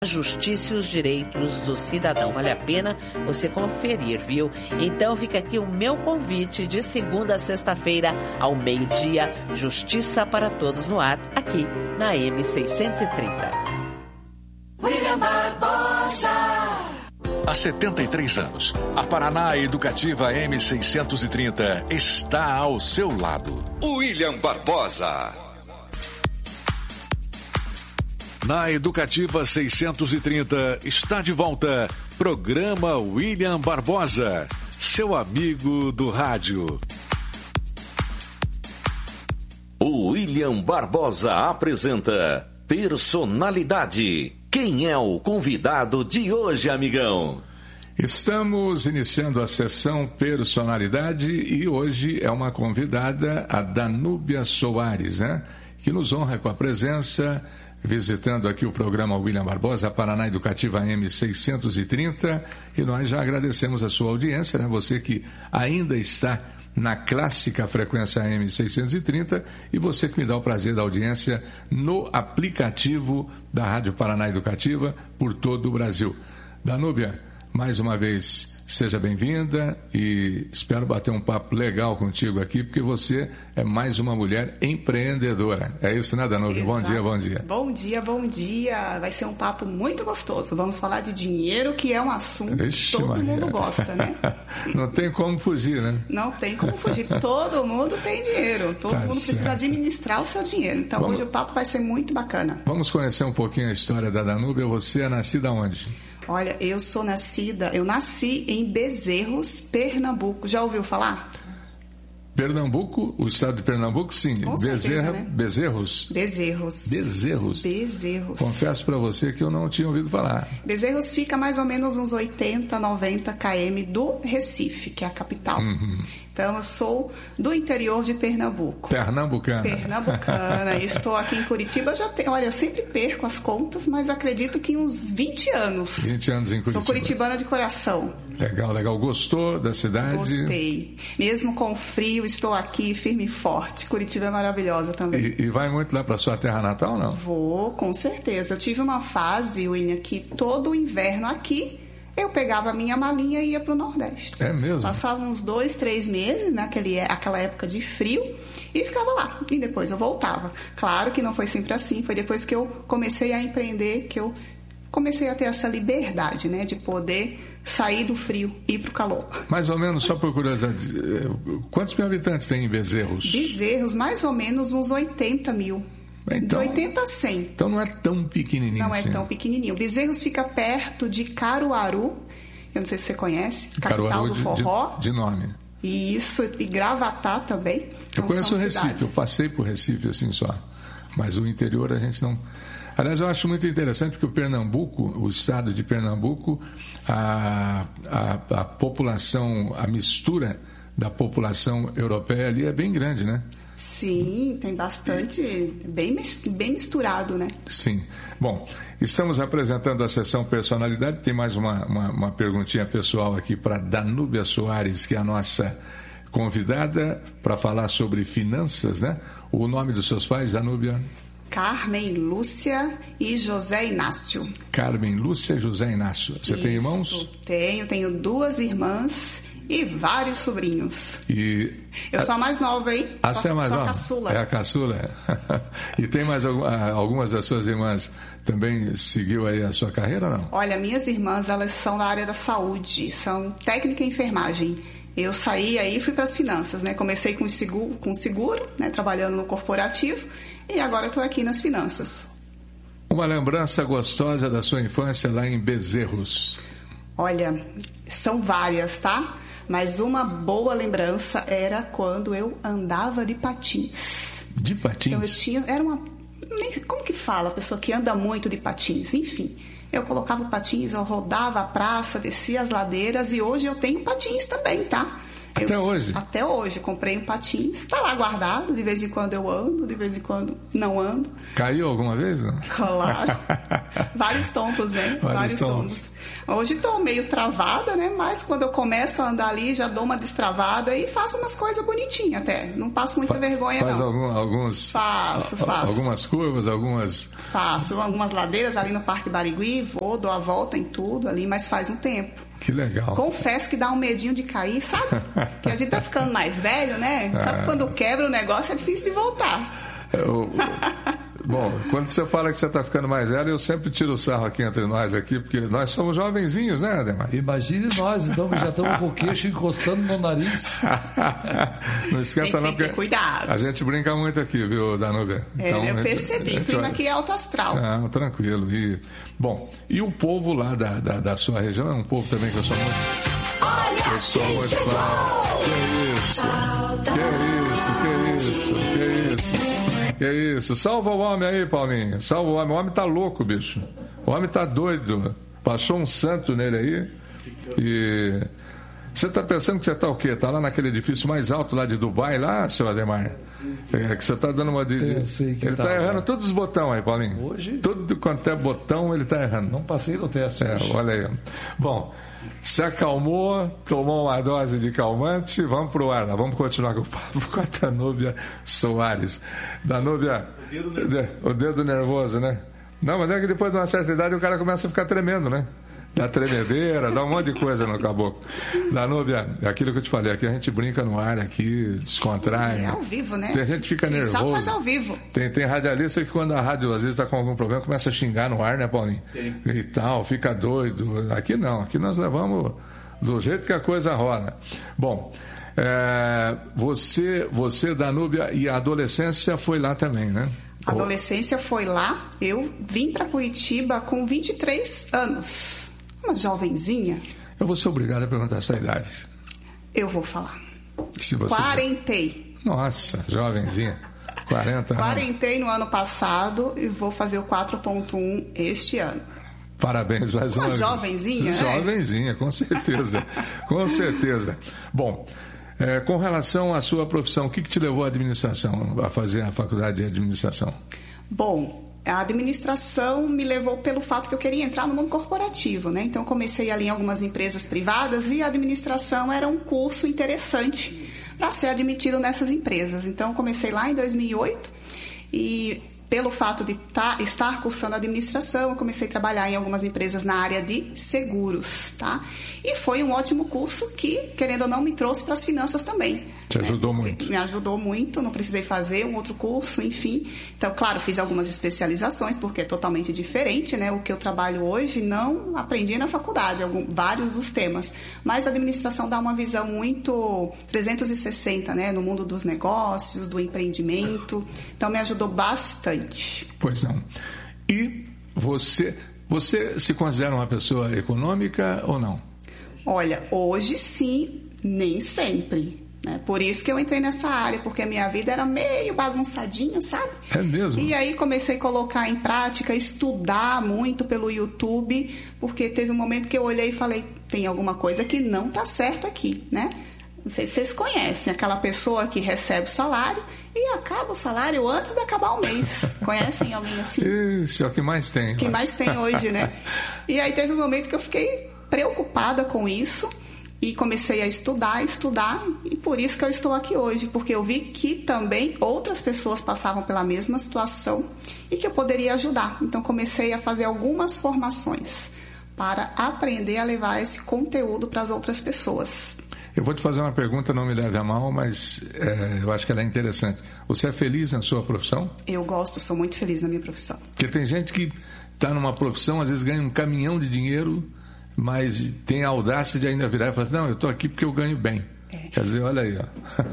Justiça e os direitos do cidadão. Vale a pena você conferir, viu? Então fica aqui o meu convite de segunda a sexta-feira ao meio-dia, Justiça para Todos no ar, aqui na M630. William Barbosa. Há 73 anos, a Paraná Educativa M630 está ao seu lado. William Barbosa. Na Educativa 630 está de volta, programa William Barbosa, seu amigo do rádio. O William Barbosa apresenta Personalidade. Quem é o convidado de hoje, amigão? Estamos iniciando a sessão Personalidade e hoje é uma convidada, a Danúbia Soares, né? Que nos honra com a presença, visitando aqui o programa William Barbosa, Paraná Educativa M630, e nós já agradecemos a sua audiência, né? Você que ainda está na clássica frequência M630 e você que me dá o prazer da audiência no aplicativo da Rádio Paraná Educativa por todo o Brasil. Danúbia, mais uma vez, seja bem-vinda e espero bater um papo legal contigo aqui, porque você é mais uma mulher empreendedora. É isso, né, Danúbia? Bom dia, bom dia. Bom dia, bom dia. Vai ser um papo muito gostoso. Vamos falar de dinheiro, que é um assunto que todo mundo gosta, né? Não tem como fugir, né? Não tem como fugir. Todo mundo tem dinheiro. Todo mundo precisa administrar o seu dinheiro. Então, hoje o papo vai ser muito bacana. Vamos conhecer um pouquinho a história da Danúbia. Você é nascida onde? Olha, eu nasci em Bezerros, Pernambuco. Já ouviu falar? Pernambuco, o estado de Pernambuco, sim. Com certeza, né? Bezerros? Bezerros. Confesso para você que eu não tinha ouvido falar. Bezerros fica mais ou menos uns 80, 90 km do Recife, que é a capital. Então, eu sou do interior de Pernambuco. Pernambucana. Estou aqui em Curitiba. Eu sempre perco as contas, mas acredito que uns 20 anos. 20 anos em Curitiba. Sou curitibana de coração. Legal. Gostou da cidade? Gostei. Mesmo com o frio, estou aqui firme e forte. Curitiba é maravilhosa também. E vai muito lá para sua terra natal, não? Vou, com certeza. Eu tive uma fase, William, que todo o inverno aqui eu pegava a minha malinha e ia para o Nordeste. É mesmo? Passava uns 2, 3 meses, naquela época de frio, e ficava lá. E depois eu voltava. Claro que não foi sempre assim. Foi depois que eu comecei a empreender, que eu comecei a ter essa liberdade, né? De poder sair do frio e ir para o calor. Mais ou menos, só por curiosidade, quantos mil habitantes tem em Bezerros? Bezerros, mais ou menos uns 80 mil. Então, de 80 a 100. Então não é tão pequenininho. Não é tão pequenininho. Bezerros fica perto de Caruaru. Eu não sei se você conhece. Capital Caruaru do forró. De nome. Isso, e Gravatá também. Eu conheço o Recife. Cidades. Eu passei por Recife assim só. Mas o interior a gente não... Aliás, eu acho muito interessante porque o Pernambuco, o estado de Pernambuco, a população, a mistura da população europeia ali é bem grande, né? Sim, tem bastante, bem misturado, né? Sim. Bom, estamos apresentando a sessão Personalidade. Tem mais uma perguntinha pessoal aqui para Danúbia Soares, que é a nossa convidada, para falar sobre finanças, né? O nome dos seus pais, Danúbia? Carmen Lúcia e José Inácio. Carmen Lúcia e José Inácio. Você tem irmãos? Tenho 2 irmãs e vários sobrinhos. Eu sou a mais nova, hein? Você é a mais nova? Sou a caçula. É a caçula? E tem mais algumas das suas irmãs também seguiu aí a sua carreira, não? Olha, minhas irmãs, elas são da área da saúde, são técnica em enfermagem. Eu saí aí e fui para as finanças, né? Comecei com seguro, né? Trabalhando no corporativo, e agora estou aqui nas finanças. Uma lembrança gostosa da sua infância lá em Bezerros? Olha, são várias, tá? Mas uma boa lembrança era quando eu andava de patins. De patins? Então como que fala a pessoa que anda muito de patins? Enfim, eu colocava o patins, eu rodava a praça, descia as ladeiras, e hoje eu tenho patins também, tá? Até hoje? Até hoje. Comprei um patins, está lá guardado. De vez em quando eu ando, de vez em quando não ando. Caiu alguma vez? Não? Claro. Vários tombos, né? Vários tombos. Hoje estou meio travada, né? Mas quando eu começo a andar ali, já dou uma destravada e faço umas coisas bonitinhas até. Não passo muita vergonha, não. Faço. Algumas curvas, Faço algumas ladeiras ali no Parque Barigui, dou a volta em tudo ali, mas faz um tempo. Que legal. Confesso que dá um medinho de cair, sabe? Que a gente tá ficando mais velho, né? Sabe quando quebra o negócio é difícil de voltar. Bom, quando você fala que você está ficando mais velho, eu sempre tiro o sarro aqui entre nós aqui, porque nós somos jovenzinhos, né, Ademar? Imagine nós, então, que já estamos com o queixo encostando no nariz. Não esquenta não, porque cuidado. A gente brinca muito aqui, viu, Danúbia? Então, eu percebi, o clima aqui é alto astral. Não, tranquilo. Bom, e o povo lá da sua região é um povo também que eu sou muito fã. Que isso? Salva o homem aí, Paulinho. Salva o homem. O homem tá louco, bicho. O homem tá doido. Passou um santo nele aí. E você tá pensando que você tá o quê? Tá lá naquele edifício mais alto lá de Dubai, lá, seu Ademar? Que você tá dando uma de... Ele tá errando todos os botões aí, Paulinho. Hoje? Tudo quanto é botão, ele tá errando. Não passei no teste. Olha aí. Bom, se acalmou, tomou uma dose de calmante, vamos pro ar, vamos continuar com o papo com a Danúbia Soares. Danúbia, o dedo nervoso, né? Não, mas é que depois de uma certa idade o cara começa a ficar tremendo, né? Dá tremedeira, dá um monte de coisa no caboclo. Danúbia, é aquilo que eu te falei, aqui a gente brinca no ar, aqui descontrai. É ao vivo, né? Tem gente que fica nervoso. Só faz ao vivo. Tem radialista que quando a rádio às vezes está com algum problema, começa a xingar no ar, né, Paulinho? Tem. E tal, fica doido. Aqui não, aqui nós levamos do jeito que a coisa rola. Bom, você, Danúbia, e a adolescência foi lá também, né? A adolescência foi lá, eu vim para Curitiba com 23 anos. Uma jovenzinha. Eu vou ser obrigado a perguntar a sua idade. Eu vou falar. Se você... Quarentei. Nossa, jovenzinha. 40 anos. Quarentei no ano passado e vou fazer o 4.1 este ano. Parabéns, mais uma vez. Jovenzinha, Jovenzinha, com certeza. Com certeza. Bom, com relação à sua profissão, o que te levou à administração, a fazer a faculdade de administração? Bom, a administração me levou pelo fato que eu queria entrar no mundo corporativo, né? Então, comecei ali em algumas empresas privadas e a administração era um curso interessante para ser admitido nessas empresas. Então, comecei lá em 2008 e pelo fato de estar cursando administração, eu comecei a trabalhar em algumas empresas na área de seguros, tá? E foi um ótimo curso que, querendo ou não, me trouxe para as finanças também. Te ajudou muito. Me ajudou muito, não precisei fazer um outro curso, enfim. Então, claro, fiz algumas especializações, porque é totalmente diferente, né? O que eu trabalho hoje não aprendi na faculdade, vários dos temas. Mas a administração dá uma visão muito 360, né? No mundo dos negócios, do empreendimento. Então, me ajudou bastante. Pois não. E você se considera uma pessoa econômica ou não? Olha, hoje sim, nem sempre. Né? Por isso que eu entrei nessa área, porque a minha vida era meio bagunçadinha, sabe? É mesmo? E aí comecei a colocar em prática, estudar muito pelo YouTube, porque teve um momento que eu olhei e falei, tem alguma coisa que não está certo aqui, né? Não sei se vocês conhecem aquela pessoa que recebe o salário e acaba o salário antes de acabar o mês. Conhecem alguém assim? Isso é o que mais tem. O que mais tem hoje, né? E aí teve um momento que eu fiquei preocupada com isso e comecei a estudar, e por isso que eu estou aqui hoje, porque eu vi que também outras pessoas passavam pela mesma situação e que eu poderia ajudar. Então comecei a fazer algumas formações para aprender a levar esse conteúdo para as outras pessoas. Eu vou te fazer uma pergunta, não me leve a mal, mas eu acho que ela é interessante. Você é feliz na sua profissão? Eu gosto, sou muito feliz na minha profissão. Porque tem gente que está numa profissão, às vezes ganha um caminhão de dinheiro, mas tem a audácia de ainda virar e falar assim, não, eu estou aqui porque eu ganho bem. Quer dizer, olha aí,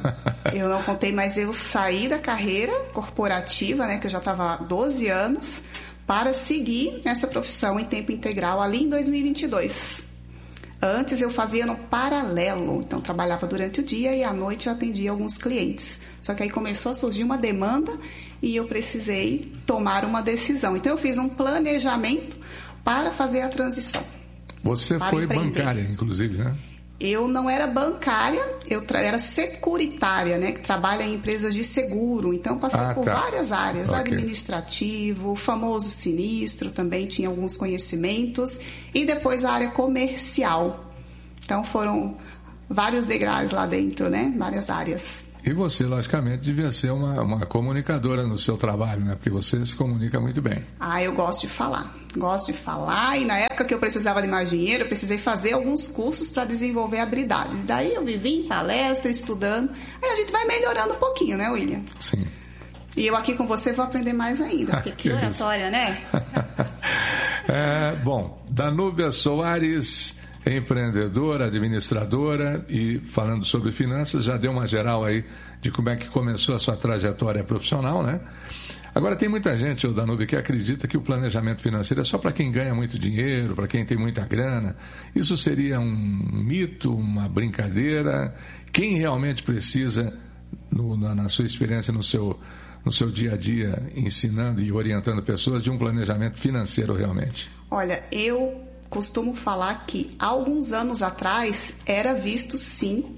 ó. Eu não contei, mas eu saí da carreira corporativa, né, que eu já estava há 12 anos, para seguir essa profissão em tempo integral ali em 2022. Antes eu fazia no paralelo, então trabalhava durante o dia e à noite eu atendia alguns clientes. Só que aí começou a surgir uma demanda e eu precisei tomar uma decisão. Então eu fiz um planejamento para fazer a transição. Você foi bancária, inclusive, né? Eu não era bancária, eu era securitária, né? Que trabalha em empresas de seguro. Então, eu passei por várias áreas. Okay. Administrativo, famoso sinistro, também tinha alguns conhecimentos. E depois a área comercial. Então, foram vários degraus lá dentro, né? Várias áreas. E você, logicamente, devia ser uma comunicadora no seu trabalho, né? Porque você se comunica muito bem. Eu gosto de falar. E na época que eu precisava de mais dinheiro, eu precisei fazer alguns cursos para desenvolver habilidades. Daí eu vivi em palestra, estudando. Aí a gente vai melhorando um pouquinho, né, William? Sim. E eu aqui com você vou aprender mais ainda, porque que oratória, né? Bom, Danúbia Soares, empreendedora, administradora, e falando sobre finanças, já deu uma geral aí de como é que começou a sua trajetória profissional, né? Agora, tem muita gente, Danúbia, que acredita que o planejamento financeiro é só para quem ganha muito dinheiro, para quem tem muita grana. Isso seria um mito, uma brincadeira? Quem realmente precisa, na sua experiência, no seu dia a dia, ensinando e orientando pessoas, de um planejamento financeiro realmente? Olha, eu costumo falar que há alguns anos atrás era visto sim,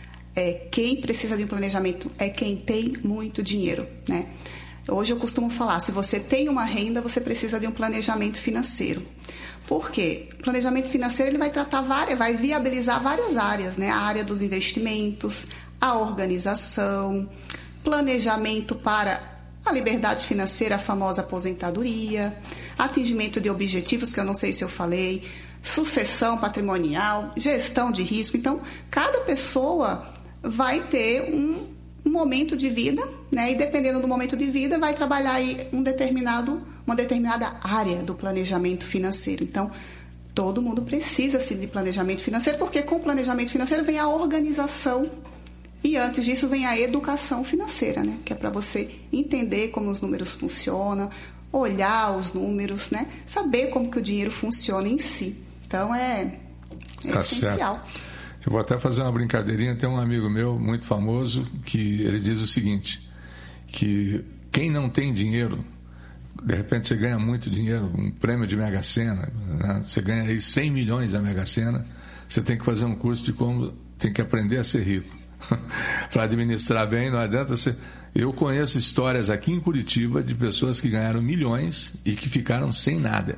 quem precisa de um planejamento é quem tem muito dinheiro, né? Hoje eu costumo falar, se você tem uma renda, você precisa de um planejamento financeiro. Por quê? O planejamento financeiro ele vai viabilizar várias áreas, né? A área dos investimentos, a organização, planejamento para a liberdade financeira, a famosa aposentadoria, atingimento de objetivos, que eu não sei se eu falei, sucessão patrimonial, gestão de risco. Então, cada pessoa vai ter um momento de vida, né? E dependendo do momento de vida, vai trabalhar aí uma determinada área do planejamento financeiro. Então, todo mundo precisa sim de planejamento financeiro, porque com o planejamento financeiro vem a organização. E antes disso vem a educação financeira, né? Que é para você entender como os números funcionam, olhar os números, né? Saber como que o dinheiro funciona em si. Então, é essencial. Certo. Eu vou até fazer uma brincadeirinha. Tem um amigo meu muito famoso que ele diz o seguinte, que quem não tem dinheiro, de repente você ganha muito dinheiro, um prêmio de Mega Sena, né? Você ganha aí 100 milhões da Mega Sena, você tem que fazer um curso de como tem que aprender a ser rico. Para administrar bem, não adianta ser... Eu conheço histórias aqui em Curitiba de pessoas que ganharam milhões e que ficaram sem nada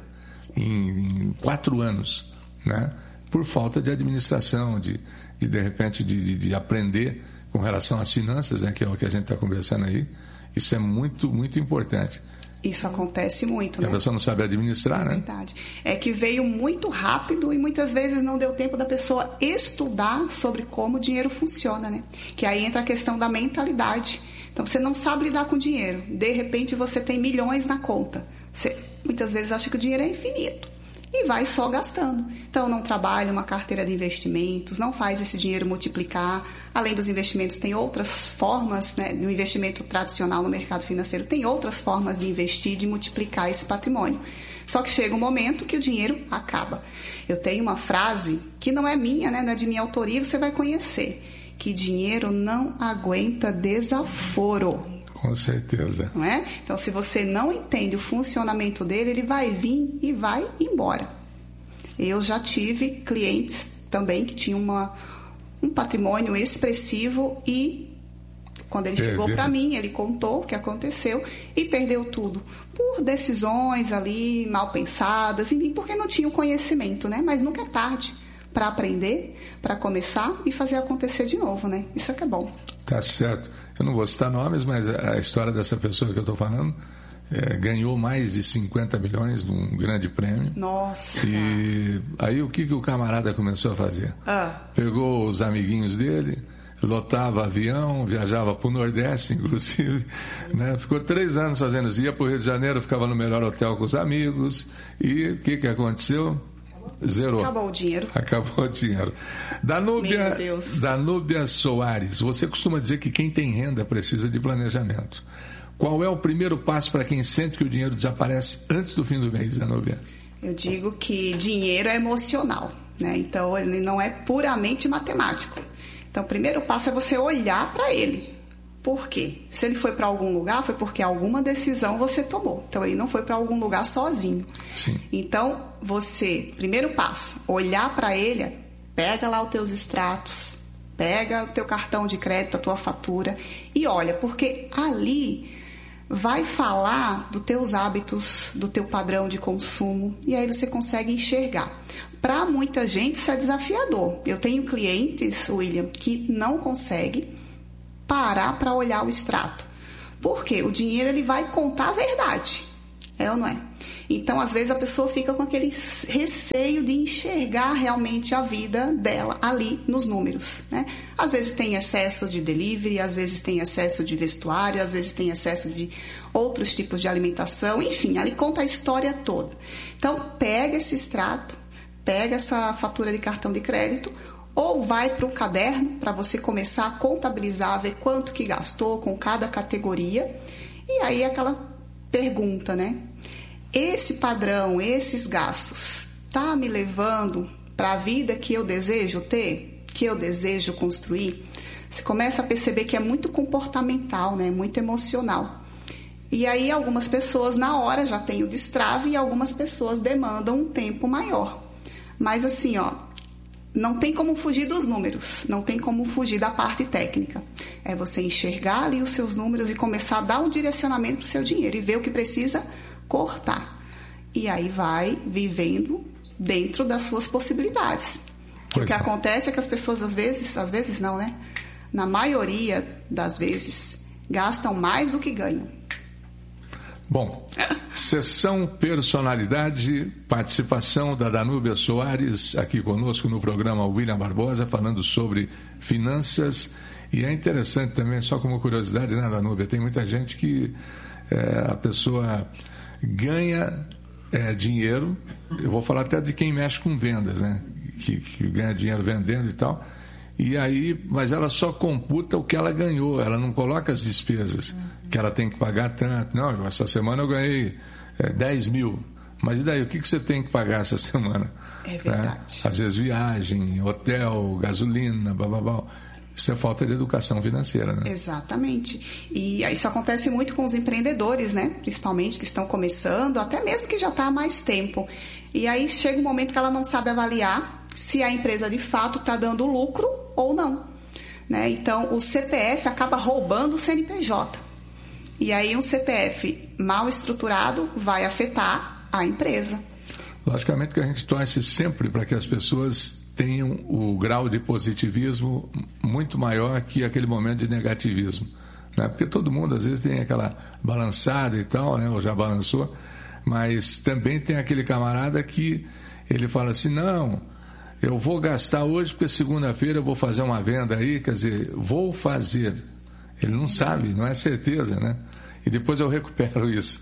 em 4 anos, né? Por falta de administração, de repente de aprender com relação às finanças, né? Que é o que a gente está conversando aí. Isso é muito, muito importante. Isso acontece muito, né? A pessoa não sabe administrar, né? É verdade. É que veio muito rápido e muitas vezes não deu tempo da pessoa estudar sobre como o dinheiro funciona, né? Que aí entra a questão da mentalidade. Então, você não sabe lidar com o dinheiro. De repente, você tem milhões na conta. Você muitas vezes acha que o dinheiro é infinito e vai só gastando. Então, não trabalha uma carteira de investimentos, não faz esse dinheiro multiplicar. Além dos investimentos, tem outras formas, né? No investimento tradicional no mercado financeiro, tem outras formas de investir, de multiplicar esse patrimônio. Só que chega um momento que o dinheiro acaba. Eu tenho uma frase que não é minha, né? Não é de minha autoria, você vai conhecer. Que dinheiro não aguenta desaforo. Com certeza. Não é? Então, se você não entende o funcionamento dele, ele vai vir e vai embora. Eu já tive clientes também que tinham um patrimônio expressivo e quando ele chegou para mim, ele contou o que aconteceu e perdeu tudo. Por decisões ali mal pensadas, enfim, porque não tinha o conhecimento, né? Mas nunca é tarde para aprender, para começar e fazer acontecer de novo, né? Isso é que é bom. Tá certo. Eu não vou citar nomes, mas a história dessa pessoa que eu estou falando ganhou mais de 50 milhões num grande prêmio. Nossa! E aí o que o camarada começou a fazer? Pegou os amiguinhos dele, lotava avião, viajava para o Nordeste, inclusive, né? Ficou 3 anos fazendo isso. Ia para o Rio de Janeiro, ficava no melhor hotel com os amigos. E o que aconteceu? Zerou. Acabou o dinheiro. Acabou o dinheiro. Danúbia Soares, você costuma dizer que quem tem renda precisa de planejamento. Qual é o primeiro passo para quem sente que o dinheiro desaparece antes do fim do mês, Danúbia? Eu digo que dinheiro é emocional, né? Então, ele não é puramente matemático. Então, o primeiro passo é você olhar para ele. Por quê? Se ele foi para algum lugar, foi porque alguma decisão você tomou. Então, ele não foi para algum lugar sozinho. Sim. Então, primeiro passo, olhar para ele pega lá os teus extratos, pega o teu cartão de crédito, a tua fatura e olha, porque ali vai falar dos teus hábitos, do teu padrão de consumo, e aí você consegue enxergar. Para muita gente isso é desafiador. Eu tenho clientes, William, que não conseguem parar para olhar o extrato. Por quê? O dinheiro ele vai contar a verdade, é ou não é? Então, às vezes, a pessoa fica com aquele receio de enxergar realmente a vida dela ali nos números, né? Às vezes tem excesso de delivery, às vezes tem excesso de vestuário, às vezes tem excesso de outros tipos de alimentação, enfim, ali conta a história toda. Então, pega esse extrato, pega essa fatura de cartão de crédito, ou vai para um caderno para você começar a contabilizar, ver quanto que gastou com cada categoria, e aí aquela pergunta, né? Esse padrão, esses gastos, tá me levando para a vida que eu desejo ter, que eu desejo construir? Você começa a perceber que é muito comportamental, né? Muito emocional. E aí algumas pessoas na hora já têm o destrave e algumas pessoas demandam um tempo maior. Mas assim, ó, não tem como fugir dos números, não tem como fugir da parte técnica. É você enxergar ali os seus números e começar a dar um direcionamento para o seu dinheiro e ver o que precisa cortar. E aí vai vivendo dentro das suas possibilidades. O que acontece é que as pessoas às vezes não, né? Na maioria das vezes, gastam mais do que ganham. Bom, sessão personalidade, participação da Danúbia Soares aqui conosco no programa William Barbosa, falando sobre finanças. E é interessante também, só como curiosidade, né, Danúbia? Tem muita gente que a pessoa ganha dinheiro, eu vou falar até de quem mexe com vendas, né? Que ganha dinheiro vendendo e tal. E aí, mas ela só computa o que ela ganhou, ela não coloca as despesas, que ela tem que pagar tanto. Não, essa semana eu ganhei 10 mil, mas e daí, o que você tem que pagar essa semana? É verdade. Né? Às vezes viagem, hotel, gasolina, blá, blá, blá. Isso é falta de educação financeira, né? Exatamente. E isso acontece muito com os empreendedores, né? Principalmente que estão começando, até mesmo que já está há mais tempo. E aí chega um momento que ela não sabe avaliar se a empresa de fato está dando lucro ou não, né? Então, o CPF acaba roubando o CNPJ. E aí, um CPF mal estruturado vai afetar a empresa. Logicamente que a gente torce sempre para que as pessoas tenham o grau de positivismo muito maior que aquele momento de negativismo, né? Porque todo mundo, às vezes, tem aquela balançada e tal, né? Ou já balançou, mas também tem aquele camarada que ele fala assim, não, eu vou gastar hoje porque segunda-feira eu vou fazer uma venda aí, quer dizer, vou fazer. Ele não sabe, não é certeza, né? E depois eu recupero isso.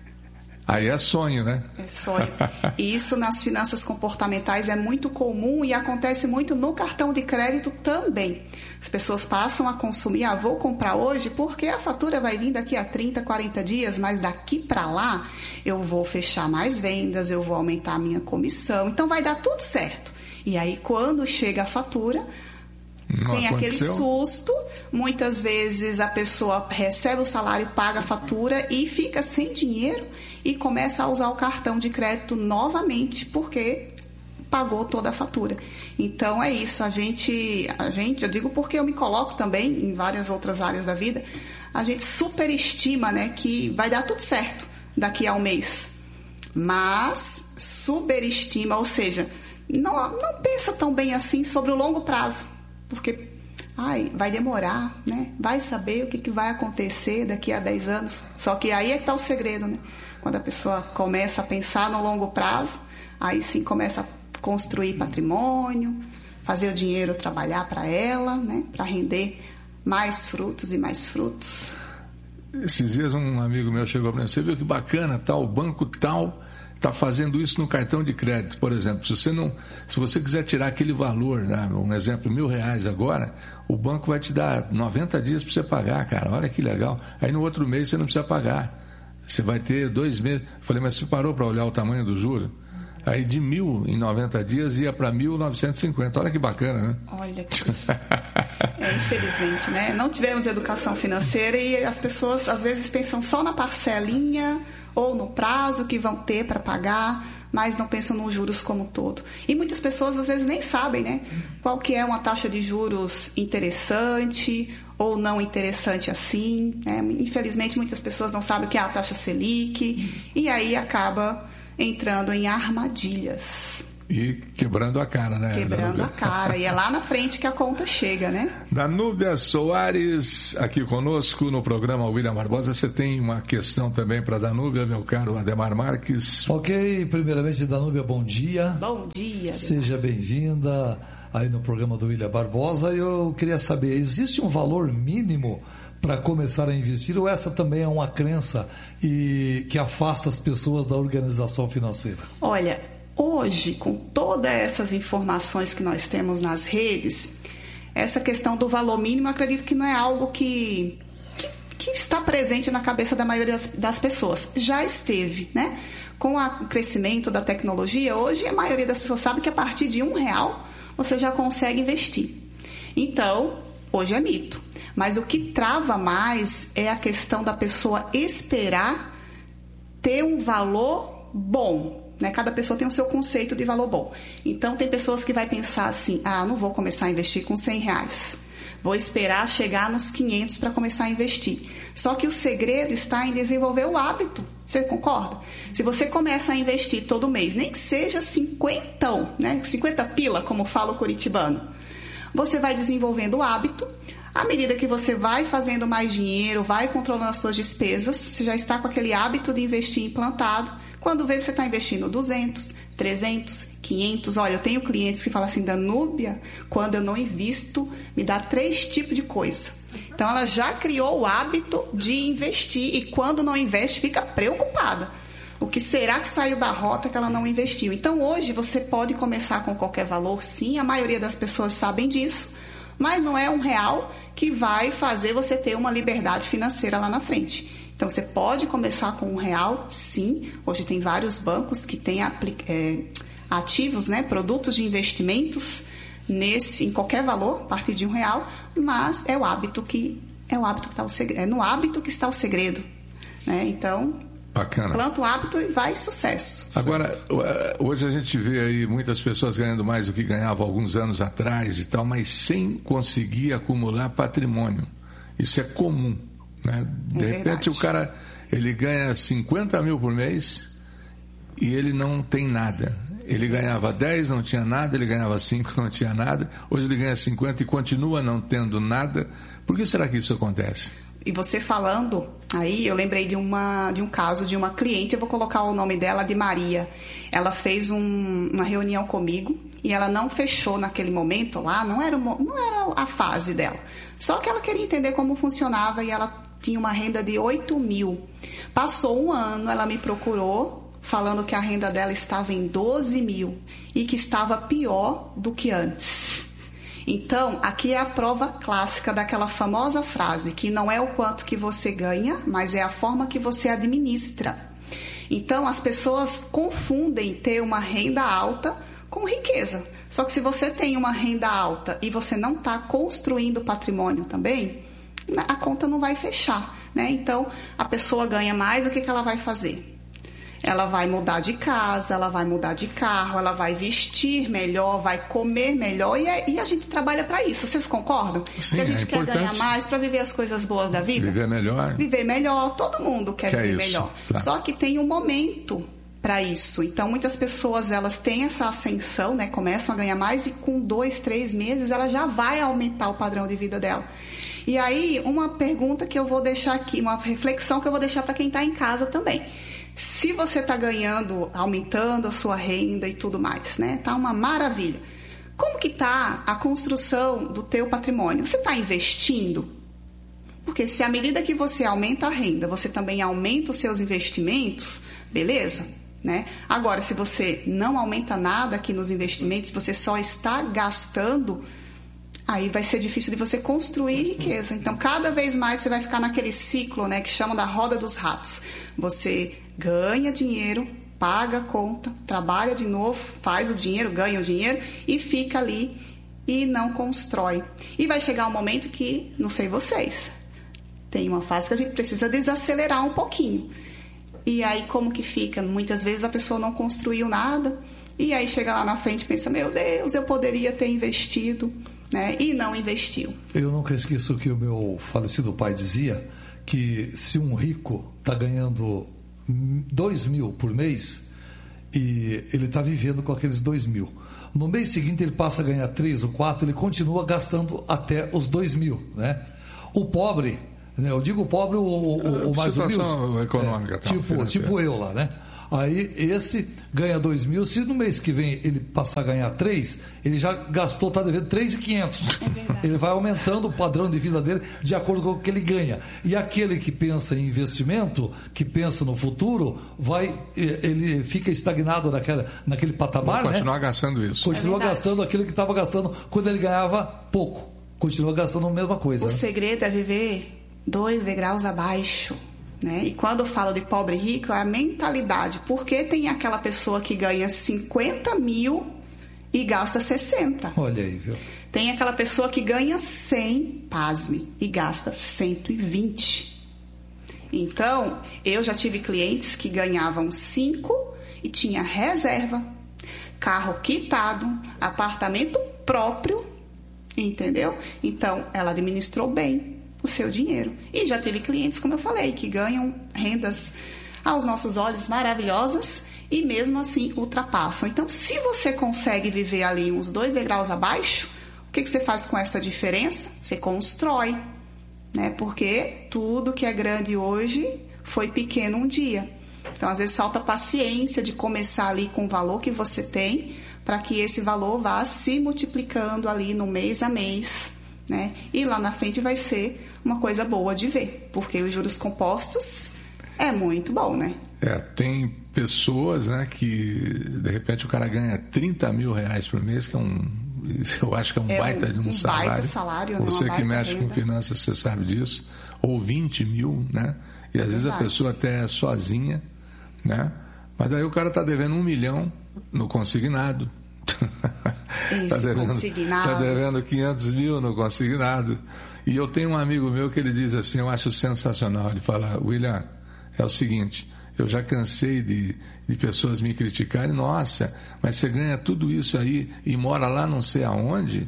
Aí é sonho, né? É sonho. E isso nas finanças comportamentais é muito comum e acontece muito no cartão de crédito também. As pessoas passam a consumir, vou comprar hoje porque a fatura vai vir daqui a 30, 40 dias, mas daqui para lá eu vou fechar mais vendas, eu vou aumentar a minha comissão, então vai dar tudo certo. E aí, quando chega a fatura, tem aquele susto. Muitas vezes a pessoa recebe o salário, paga a fatura e fica sem dinheiro e começa a usar o cartão de crédito novamente porque pagou toda a fatura. Então, é isso. A gente, eu digo porque eu me coloco também em várias outras áreas da vida, a gente superestima, né, que vai dar tudo certo daqui a um mês. Mas superestima, ou seja, não pensa tão bem assim sobre o longo prazo, porque vai demorar, né? Vai saber o que vai acontecer daqui a 10 anos. Só que aí é que está o segredo, né? Quando a pessoa começa a pensar no longo prazo, aí sim começa a construir patrimônio, fazer o dinheiro trabalhar para ela, né? Para render mais frutos e mais frutos. Esses dias um amigo meu chegou para mim, você viu que bacana, tal, banco tal está fazendo isso no cartão de crédito, por exemplo. Se você quiser tirar aquele valor, né, um exemplo, R$1.000 agora, o banco vai te dar 90 dias para você pagar, cara. Olha que legal. Aí no outro mês você não precisa pagar. Você vai ter 2 meses. Eu falei, mas você parou para olhar o tamanho do juro? Aí de 1.000 em 90 dias ia para 1.950. Olha que bacana, né? Olha que... infelizmente, né? Não tivemos educação financeira e as pessoas às vezes pensam só na parcelinha ou no prazo que vão ter para pagar, mas não pensam nos juros como um todo. E muitas pessoas às vezes nem sabem, né, qual que é uma taxa de juros interessante ou não interessante assim, né? Infelizmente muitas pessoas não sabem o que é a taxa Selic e aí acaba entrando em armadilhas. E quebrando a cara, né? Quebrando a cara. E é lá na frente que a conta chega, né? Danúbia Soares, aqui conosco no programa William Barbosa. Você tem uma questão também para Danúbia, meu caro Ademar Marques? Ok, primeiramente, Danúbia, bom dia. Bom dia. Seja bem-vinda aí no programa do William Barbosa. Eu queria saber, existe um valor mínimo para começar a investir ou essa também é uma crença que afasta as pessoas da organização financeira? Olha, hoje, com todas essas informações que nós temos nas redes, essa questão do valor mínimo, acredito que não é algo que está presente na cabeça da maioria das pessoas. Já esteve, né? Com o crescimento da tecnologia, hoje a maioria das pessoas sabe que a partir de R$1 você já consegue investir. Então, hoje é mito. Mas o que trava mais é a questão da pessoa esperar ter um valor bom. Né? Cada pessoa tem o seu conceito de valor bom. Então, tem pessoas que vai pensar assim, não vou começar a investir com R$100. Vou esperar chegar nos 500 para começar a investir. Só que o segredo está em desenvolver o hábito. Você concorda? Se você começa a investir todo mês, nem que seja 50, né? 50 pila, como fala o curitibano, você vai desenvolvendo o hábito. À medida que você vai fazendo mais dinheiro, vai controlando as suas despesas, você já está com aquele hábito de investir implantado. Quando vê, você está investindo 200, 300, 500. Olha, eu tenho clientes que falam assim, Danúbia, quando eu não invisto, me dá 3 tipos de coisa. Então, ela já criou o hábito de investir e quando não investe, fica preocupada. O que será que saiu da rota que ela não investiu? Então, hoje, você pode começar com qualquer valor, sim, a maioria das pessoas sabem disso, mas não é R$1 que vai fazer você ter uma liberdade financeira lá na frente. Então, você pode começar com R$1, sim. Hoje tem vários bancos que têm ativos, né, produtos de investimentos em qualquer valor, a partir de R$1, mas é no hábito que está o segredo, né? Então, bacana. Planta o hábito e vai sucesso. Agora, hoje a gente vê aí muitas pessoas ganhando mais do que ganhavam alguns anos atrás e tal, mas sem conseguir acumular patrimônio. Isso é comum, né? De repente o cara, ele ganha 50 mil por mês e ele não tem nada. Ele ganhava 10, não tinha nada, ele ganhava 5, não tinha nada. Hoje ele ganha 50 e continua não tendo nada. Por que será que isso acontece? E você falando aí, eu lembrei de um caso de uma cliente, eu vou colocar o nome dela de Maria. Ela fez uma reunião comigo e ela não fechou naquele momento lá, não era a fase dela. Só que ela queria entender como funcionava e ela tinha uma renda de 8 mil. Passou um ano, ela me procurou falando que a renda dela estava em 12 mil e que estava pior do que antes. Então, aqui é a prova clássica daquela famosa frase que não é o quanto que você ganha, mas é a forma que você administra. Então, as pessoas confundem ter uma renda alta com riqueza. Só que se você tem uma renda alta e você não está construindo patrimônio também, a conta não vai fechar, né? Então, a pessoa ganha mais, o que ela vai fazer? Ela vai mudar de casa, ela vai mudar de carro, ela vai vestir melhor, vai comer melhor e a gente trabalha para isso. Vocês concordam? Sim, que a gente é quer importante. ganhar mais para viver as coisas boas da vida? Viver melhor. Viver melhor, todo mundo quer viver isso, melhor. claro. Só que tem um momento para isso. Então, muitas pessoas, elas têm essa ascensão, né? Começam a ganhar mais e com 2, 3 meses ela já vai aumentar o padrão de vida dela. E aí, uma pergunta que eu vou deixar aqui, uma reflexão que eu vou deixar para quem está em casa também. Se você está ganhando, aumentando a sua renda e tudo mais, né? Tá uma maravilha. Como que tá a construção do teu patrimônio? Você está investindo? Porque se à medida que você aumenta a renda, você também aumenta os seus investimentos, beleza? Né? Agora, se você não aumenta nada aqui nos investimentos, você só está gastando, aí vai ser difícil de você construir riqueza. Então, cada vez mais você vai ficar naquele ciclo, né, que chamam da roda dos ratos. Você ganha dinheiro, paga a conta, trabalha de novo, faz o dinheiro, ganha o dinheiro e fica ali e não constrói. E vai chegar um momento que, não sei vocês, tem uma fase que a gente precisa desacelerar um pouquinho. E aí como que fica? Muitas vezes a pessoa não construiu nada, e aí chega lá na frente e pensa, meu Deus, eu poderia ter investido, né? E não investiu. Eu nunca esqueço que o meu falecido pai dizia, que se um rico está ganhando 2.000 por mês, e ele está vivendo com aqueles 2.000, no mês seguinte ele passa a ganhar 3 ou 4, ele continua gastando até os 2.000, né? O pobre, né? Eu digo o pobre, o mais humilde, situação econômica, tipo eu lá, né? Aí esse ganha 2.000, se no mês que vem ele passar a ganhar 3, ele já gastou, está devendo 3.500. Ele vai aumentando o padrão de vida dele de acordo com o que ele ganha. E aquele que pensa em investimento, que pensa no futuro, ele fica estagnado naquele patamar, vai continuar gastando isso. Continua gastando aquilo que estava gastando quando ele ganhava pouco. Continua gastando a mesma coisa. O segredo é viver 2 degraus abaixo. Né? E quando eu falo de pobre e rico, é a mentalidade. Porque tem aquela pessoa que ganha 50 mil e gasta 60. Olha aí, viu? Tem aquela pessoa que ganha 100, pasme, e gasta 120. Então, eu já tive clientes que ganhavam 5 e tinha reserva, carro quitado, apartamento próprio, entendeu? Então, ela administrou bem o seu dinheiro. E já teve clientes, como eu falei, que ganham rendas aos nossos olhos maravilhosas e mesmo assim ultrapassam. Então, se você consegue viver ali uns 2 degraus abaixo, o que você faz com essa diferença? Você constrói, né? Porque tudo que é grande hoje foi pequeno um dia. Então, às vezes, falta paciência de começar ali com o valor que você tem, para que esse valor vá se multiplicando ali no mês a mês, né? E lá na frente vai ser uma coisa boa de ver, porque os juros compostos é muito bom, né? Tem pessoas, né, que de repente o cara ganha 30 mil reais por mês, que eu acho que é um baita de um salário. Baita salário, você que mexe com finanças, você sabe disso. Ou 20 mil, né? E às vezes a pessoa até é sozinha, né? Mas aí o cara está devendo 1 milhão no consignado. Está devendo 500 mil no consignado. E eu tenho um amigo meu que ele diz assim, eu acho sensacional, ele fala, William, é o seguinte, eu já cansei de pessoas me criticarem, nossa, mas você ganha tudo isso aí e mora lá não sei aonde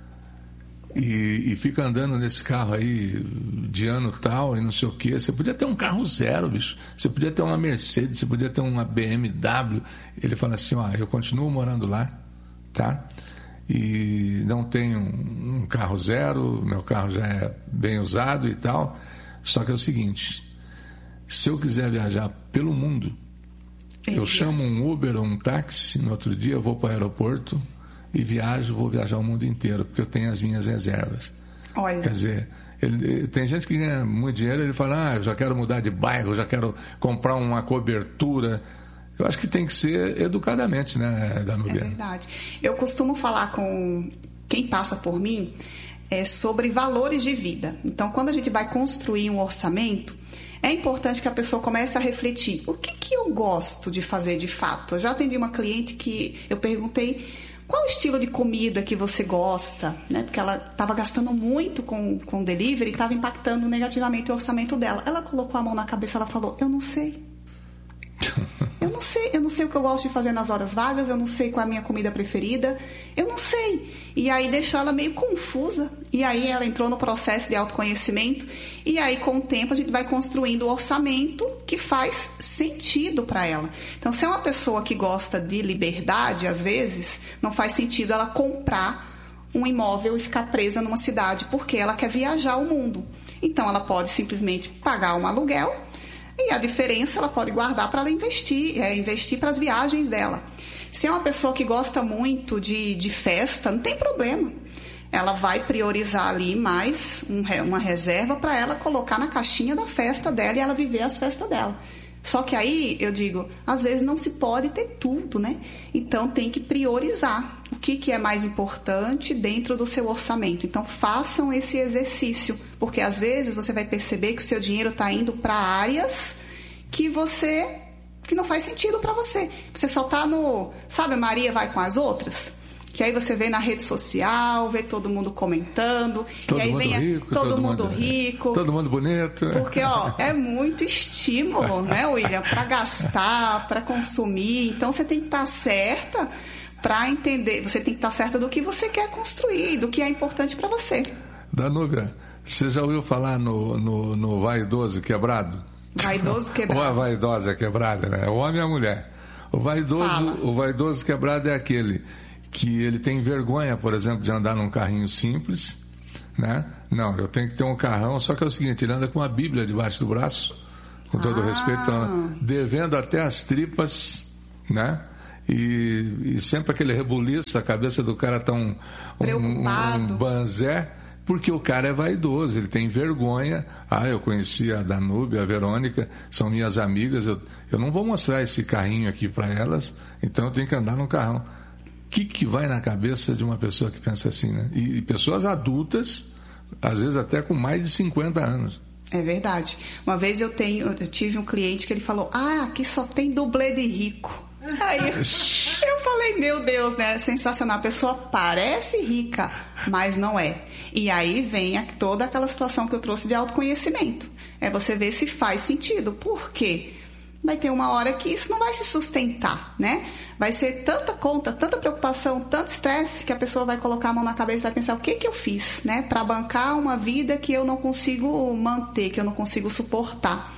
e fica andando nesse carro aí de ano tal e não sei o quê, você podia ter um carro zero, bicho, você podia ter uma Mercedes, você podia ter uma BMW. Ele fala assim, eu continuo morando lá, tá? E não tenho um carro zero, meu carro já é bem usado e tal, só que é o seguinte, se eu quiser viajar pelo mundo, eu chamo um Uber ou um táxi, no outro dia eu vou para o aeroporto e vou viajar o mundo inteiro, porque eu tenho as minhas reservas. Olha. Quer dizer, tem gente que ganha muito dinheiro, ele fala, eu já quero mudar de bairro, eu já quero comprar uma cobertura. Eu acho que tem que ser educadamente, né, Danúbia? É verdade. Eu costumo falar com quem passa por mim sobre valores de vida. Então, quando a gente vai construir um orçamento, é importante que a pessoa comece a refletir. O que eu gosto de fazer de fato? Eu já atendi uma cliente que eu perguntei qual o estilo de comida que você gosta, né? Porque ela estava gastando muito com delivery e estava impactando negativamente o orçamento dela. Ela colocou a mão na cabeça, ela falou, eu não sei. Eu não sei o que eu gosto de fazer nas horas vagas, eu não sei qual é a minha comida preferida, eu não sei. E aí deixou ela meio confusa, e aí ela entrou no processo de autoconhecimento, e aí com o tempo a gente vai construindo o orçamento que faz sentido para ela. Então, se é uma pessoa que gosta de liberdade, às vezes, não faz sentido ela comprar um imóvel e ficar presa numa cidade, porque ela quer viajar o mundo. Então, ela pode simplesmente pagar um aluguel, e a diferença ela pode guardar para ela investir para as viagens dela. Se é uma pessoa que gosta muito de festa, não tem problema. Ela vai priorizar ali mais uma reserva para ela colocar na caixinha da festa dela e ela viver as festas dela. Só que aí, eu digo, às vezes não se pode ter tudo, né? Então tem que priorizar o que é mais importante dentro do seu orçamento. Então façam esse exercício, porque às vezes você vai perceber que o seu dinheiro está indo para áreas que não faz sentido para você. Você só está no... Sabe, Maria vai com as outras? Que aí você vê na rede social, vê todo mundo comentando, todo e aí mundo vem rico, todo mundo rico. Todo mundo bonito. Porque, é muito estímulo, né, William? Para gastar, para consumir. Então, você tem que estar certa para entender, você tem que estar certa do que você quer construir, do que é importante para você. Danúbia, você já ouviu falar no vaidoso quebrado? Vaidoso quebrado. Ou a vaidosa quebrada, né? O homem e a mulher. O vaidoso quebrado é aquele que ele tem vergonha, por exemplo, de andar num carrinho simples, né? Não, eu tenho que ter um carrão, só que é o seguinte, ele anda com a Bíblia debaixo do braço, com todo respeito, devendo até as tripas, né? E sempre aquele rebuliço, a cabeça do cara tá um banzé, porque o cara é vaidoso, ele tem vergonha. Eu conheci a Danúbia, a Verônica, são minhas amigas, eu não vou mostrar esse carrinho aqui para elas, então eu tenho que andar no carrão. O que vai na cabeça de uma pessoa que pensa assim, né? E pessoas adultas, às vezes até com mais de 50 anos. É verdade. Uma vez eu tive um cliente que ele falou, aqui só tem dublê de rico. Aí eu falei, meu Deus, né? Sensacional. A pessoa parece rica, mas não é. E aí vem toda aquela situação que eu trouxe de autoconhecimento. É você ver se faz sentido. Por quê? Vai ter uma hora que isso não vai se sustentar, né? Vai ser tanta conta, tanta preocupação, tanto estresse, que a pessoa vai colocar a mão na cabeça e vai pensar, o que eu fiz, né? Para bancar uma vida que eu não consigo manter, que eu não consigo suportar.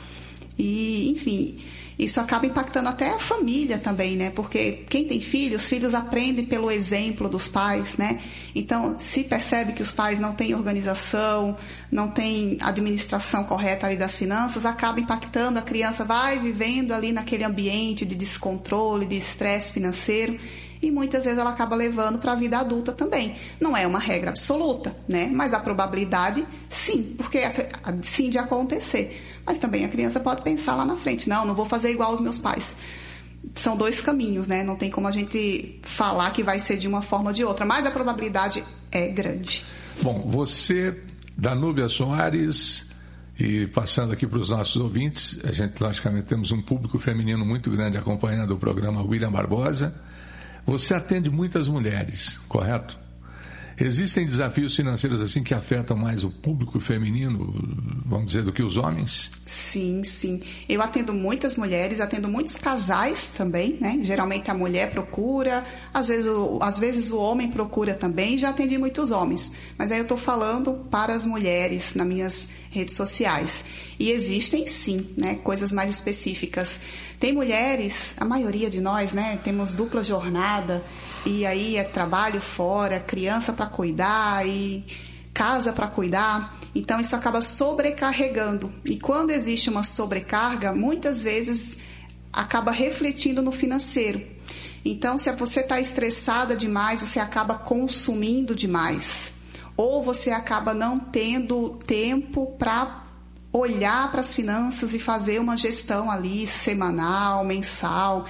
E, enfim, isso acaba impactando até a família também, né? Porque quem tem filhos, os filhos aprendem pelo exemplo dos pais, né? Então, se percebe que os pais não têm organização, não têm administração correta ali das finanças, acaba impactando, a criança vai vivendo ali naquele ambiente de descontrole, de estresse financeiro, e muitas vezes ela acaba levando para a vida adulta também. Não é uma regra absoluta, né? Mas a probabilidade, sim, porque sim de acontecer. Mas também a criança pode pensar lá na frente, não vou fazer igual aos meus pais. São dois caminhos, né? Não tem como a gente falar que vai ser de uma forma ou de outra, mas a probabilidade é grande. Bom, você, Danúbia Soares, e passando aqui para os nossos ouvintes, a gente logicamente temos um público feminino muito grande acompanhando o programa William Barbosa. Você atende muitas mulheres, correto? Existem desafios financeiros assim que afetam mais o público feminino, vamos dizer, do que os homens? Sim. Eu atendo muitas mulheres, atendo muitos casais também, né? Geralmente a mulher procura, às vezes o homem procura também, já atendi muitos homens. Mas aí eu estou falando para as mulheres nas minhas redes sociais. E existem sim, né? Coisas mais específicas. Tem mulheres, a maioria de nós, né? Temos dupla jornada, e aí é trabalho fora, criança para cuidar e casa para cuidar. Então isso acaba sobrecarregando. E quando existe uma sobrecarga, muitas vezes acaba refletindo no financeiro. Então, se você está estressada demais, você acaba consumindo demais. Ou você acaba não tendo tempo para olhar para as finanças e fazer uma gestão ali semanal, mensal.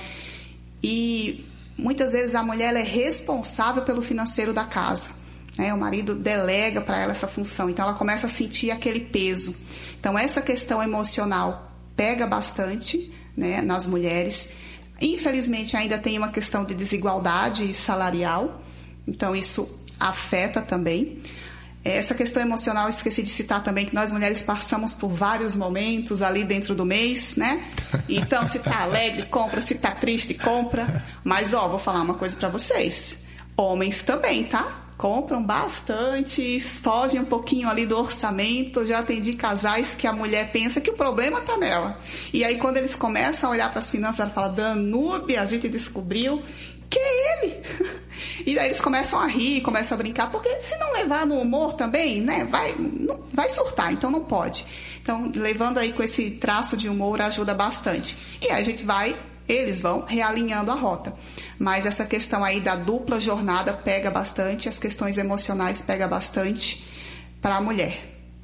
E muitas vezes a mulher ela é responsável pelo financeiro da casa, né? O marido delega para ela essa função, então ela começa a sentir aquele peso. Então essa questão emocional pega bastante, né, nas mulheres. Infelizmente ainda tem uma questão de desigualdade salarial, então isso afeta também. Essa questão emocional, eu esqueci de citar também que nós mulheres passamos por vários momentos ali dentro do mês, né? Então, se tá alegre, compra, se tá triste, compra. Mas, vou falar uma coisa pra vocês. Homens também, tá? Compram bastante, fogem um pouquinho ali do orçamento. Eu já atendi casais que a mulher pensa que o problema tá nela. E aí, quando eles começam a olhar para as finanças, ela fala, Danúbia, a gente descobriu que é ele. E aí eles começam a rir, começam a brincar, porque se não levar no humor também, né, vai surtar, então não pode. Então, levando aí com esse traço de humor ajuda bastante. E aí eles vão realinhando a rota. Mas essa questão aí da dupla jornada pega bastante, as questões emocionais pega bastante para a mulher.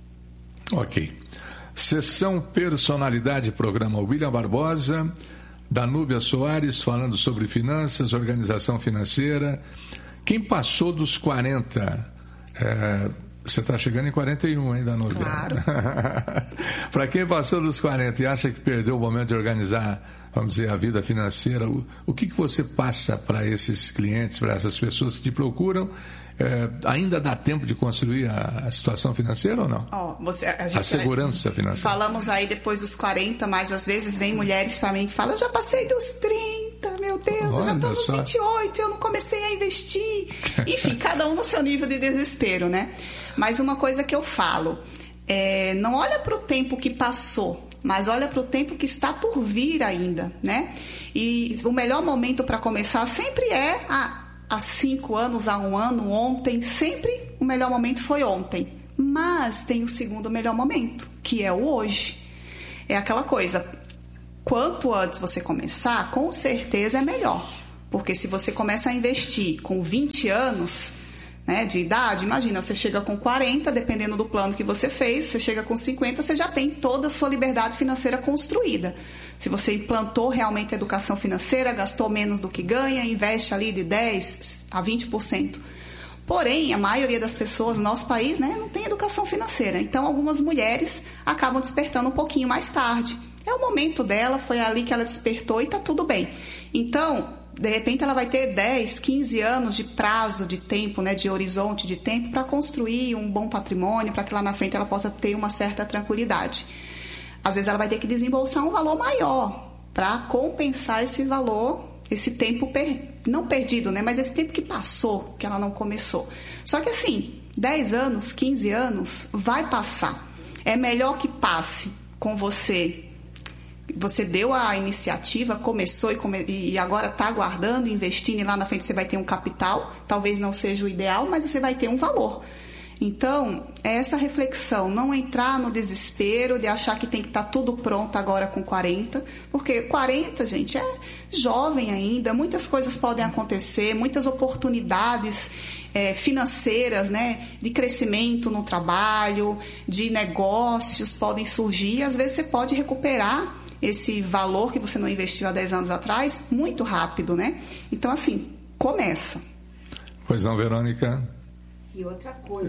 Ok. Sessão Personalidade, programa William Barbosa, Danúbia Soares falando sobre finanças, organização financeira. Quem passou dos 40 Você está chegando em 41, hein, Danúbia? Claro. Para quem passou dos 40 e acha que perdeu o momento de organizar, vamos dizer, a vida financeira, o que você passa para esses clientes, para essas pessoas que te procuram? Ainda dá tempo de construir a situação financeira ou não? A segurança financeira. Falamos aí depois dos 40, mas às vezes vem mulheres para mim que falam: eu já passei dos 30, meu Deus, eu já estou nos 28, eu não comecei a investir. Enfim, cada um no seu nível de desespero, né? Mas uma coisa que eu falo, não olha para o tempo que passou, mas olha para o tempo que está por vir ainda, né? E o melhor momento para começar sempre há 5 anos, há 1 ano, ontem, sempre o melhor momento foi ontem. Mas tem o segundo melhor momento, que é o hoje. É aquela coisa, quanto antes você começar, com certeza é melhor. Porque se você começa a investir com 20 anos, né, de idade, imagina, você chega com 40, dependendo do plano que você fez, você chega com 50, você já tem toda a sua liberdade financeira construída. Se você implantou realmente a educação financeira, gastou menos do que ganha, investe ali de 10% a 20%. Porém, a maioria das pessoas no nosso país, né, não tem educação financeira. Então, algumas mulheres acabam despertando um pouquinho mais tarde. É o momento dela, foi ali que ela despertou e está tudo bem. Então, de repente ela vai ter 10, 15 anos de prazo de tempo, né, de horizonte de tempo para construir um bom patrimônio, para que lá na frente ela possa ter uma certa tranquilidade. Às vezes ela vai ter que desembolsar um valor maior para compensar esse valor, esse tempo não perdido, né, mas esse tempo que passou, que ela não começou. Só que assim, 10 anos, 15 anos, vai passar. É melhor que passe com você. Você deu a iniciativa, começou e agora está aguardando, investindo, e lá na frente você vai ter um capital, talvez não seja o ideal, mas você vai ter um valor. Então, é essa reflexão, não entrar no desespero de achar que tem que estar tudo pronto agora com 40, porque 40, gente, é jovem ainda, muitas coisas podem acontecer, muitas oportunidades financeiras, né, de crescimento no trabalho, de negócios podem surgir, e às vezes você pode recuperar esse valor que você não investiu há 10 anos atrás muito rápido, né? Então, assim, começa. Pois não, Verônica? E outra coisa.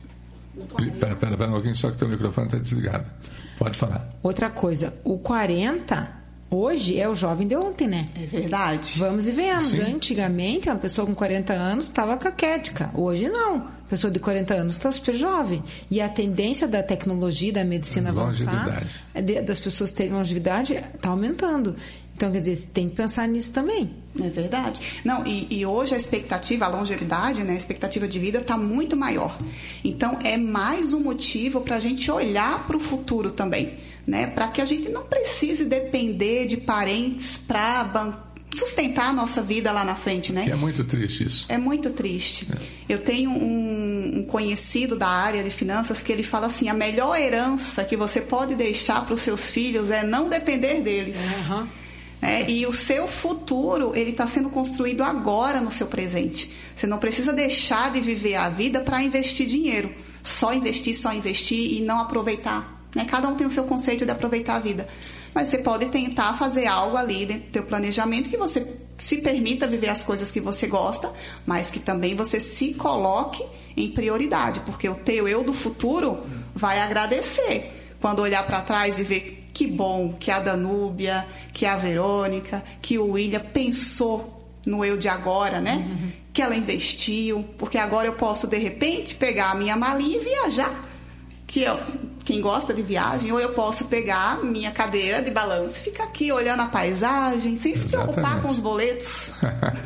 Espera um pouquinho, só que teu microfone está desligado. Pode falar. Outra coisa, o 40 hoje é o jovem de ontem, né? É verdade. Vamos e venhamos. Sim. Antigamente, uma pessoa com 40 anos estava caquética. Hoje não. A pessoa de 40 anos está super jovem. E a tendência da tecnologia, da medicina avançar, das pessoas terem longevidade, está aumentando. Então, quer dizer, você tem que pensar nisso também. É verdade. Não, e hoje a expectativa, a longevidade, né, a expectativa de vida está muito maior. Então, é mais um motivo para a gente olhar para o futuro também, né? Para que a gente não precise depender de parentes para sustentar a nossa vida lá na frente, né? É muito triste isso. É muito triste. Eu tenho um conhecido da área de finanças que ele fala assim, a melhor herança que você pode deixar para os seus filhos é não depender deles. Uhum. E o seu futuro, ele está sendo construído agora no seu presente. Você não precisa deixar de viver a vida para investir dinheiro. Só investir e não aproveitar. Né? Cada um tem o seu conceito de aproveitar a vida. Mas você pode tentar fazer algo ali dentro do teu planejamento que você se permita viver as coisas que você gosta, mas que também você se coloque em prioridade. Porque o teu eu do futuro vai agradecer quando olhar para trás e ver que bom que a Danúbia, que a Verônica, que o William pensou no eu de agora, né? Uhum. Que ela investiu, porque agora eu posso, de repente, pegar a minha malinha e viajar. Quem gosta de viagem, ou eu posso pegar a minha cadeira de balanço e ficar aqui olhando a paisagem, sem se preocupar com os boletos.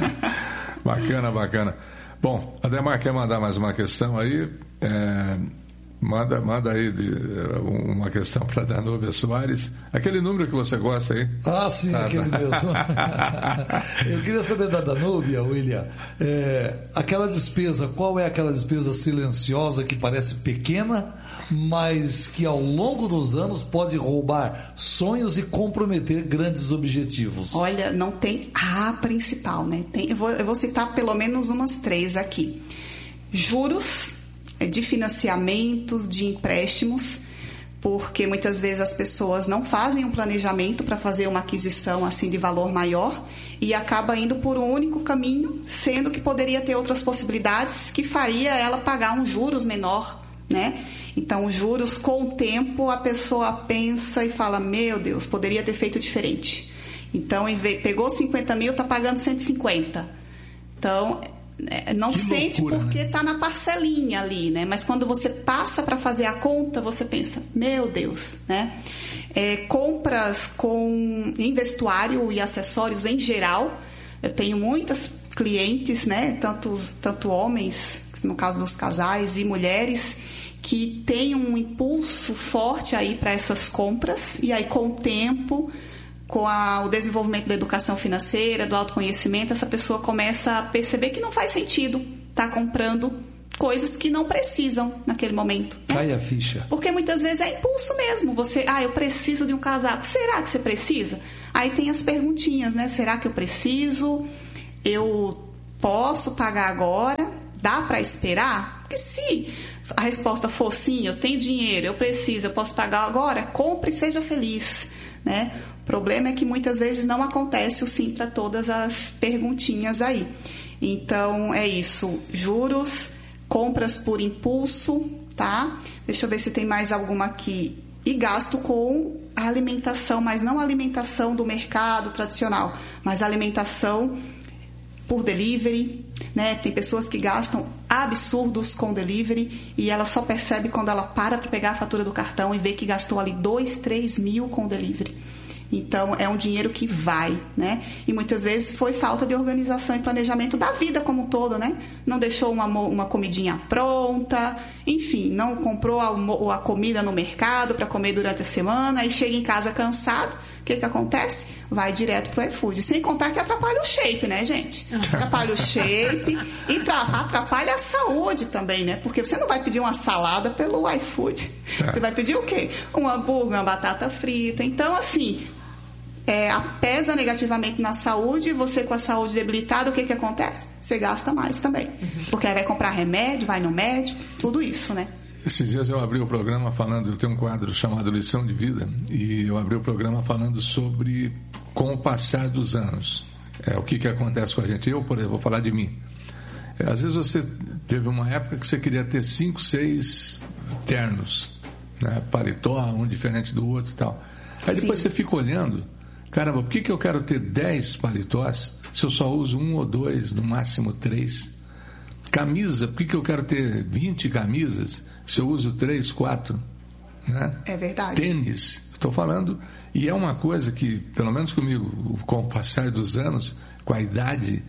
Bacana. Bom, Ademar quer mandar mais uma questão aí? Manda aí uma questão para a Danúbia Soares. Aquele número que você gosta aí. Ah, sim, aquele mesmo. Eu queria saber da Danúbia, William, aquela despesa, qual é aquela despesa silenciosa que parece pequena, mas que ao longo dos anos pode roubar sonhos e comprometer grandes objetivos? Olha, não tem a principal, né? Eu vou citar pelo menos umas 3 aqui. Juros de financiamentos, de empréstimos, porque muitas vezes as pessoas não fazem um planejamento para fazer uma aquisição assim de valor maior e acaba indo por um único caminho, sendo que poderia ter outras possibilidades que faria ela pagar um juros menor né? Então, os juros, com o tempo, a pessoa pensa e fala, meu Deus, poderia ter feito diferente. Então, pegou 50 mil, está pagando 150. Então, não que sente loucura, porque está, né, na parcelinha ali, né? Mas quando você passa para fazer a conta, você pensa, meu Deus, né? Compras em vestuário e acessórios em geral, eu tenho muitas clientes, né? Tanto homens, no caso dos casais, e mulheres, que têm um impulso forte aí para essas compras, e aí com o tempo, com o desenvolvimento da educação financeira, do autoconhecimento, essa pessoa começa a perceber que não faz sentido estar comprando coisas que não precisam naquele momento, né? Cai a ficha. Porque muitas vezes é impulso mesmo. Você, eu preciso de um casaco. Será que você precisa? Aí tem as perguntinhas, né? Será que eu preciso? Eu posso pagar agora? Dá para esperar? Porque se a resposta for sim, eu tenho dinheiro, eu preciso, eu posso pagar agora, compre e seja feliz, né? O problema é que muitas vezes não acontece o sim para todas as perguntinhas aí. Então, é isso. Juros, compras por impulso, tá? Deixa eu ver se tem mais alguma aqui. E gasto com a alimentação, mas não a alimentação do mercado tradicional, mas a alimentação por delivery, né? Tem pessoas que gastam absurdos com delivery e ela só percebe quando ela para pegar a fatura do cartão e vê que gastou ali 2, 3 mil com delivery. Então, é um dinheiro que vai, né? E muitas vezes foi falta de organização e planejamento da vida como um todo, né? Não deixou uma comidinha pronta, enfim, não comprou a comida no mercado para comer durante a semana, aí chega em casa cansado, o que acontece? Vai direto pro iFood. Sem contar que atrapalha o shape, né, gente? Atrapalha o shape e atrapalha a saúde também, né? Porque você não vai pedir uma salada pelo iFood. Você vai pedir o quê? Um hambúrguer, uma batata frita. Então, assim, pesa negativamente na saúde, e você com a saúde debilitada, o que acontece? Você gasta mais também. Porque aí vai comprar remédio, vai no médico, tudo isso, né? Esses dias eu abri o programa falando, eu tenho um quadro chamado Lição de Vida, e eu abri o programa falando sobre com o passar dos anos, o que acontece com a gente. Eu, por exemplo, vou falar de mim. Às vezes você teve uma época que você queria ter 5, 6 ternos, né? Paletó, um diferente do outro e tal. Aí depois você fica olhando, caramba, por que eu quero ter 10 paletós se eu só uso 1 ou 2, no máximo 3? Camisa, por que eu quero ter 20 camisas se eu uso 3, 4? Né? É verdade. Tênis, estou falando, e é uma coisa que, pelo menos comigo, com o passar dos anos, com a idade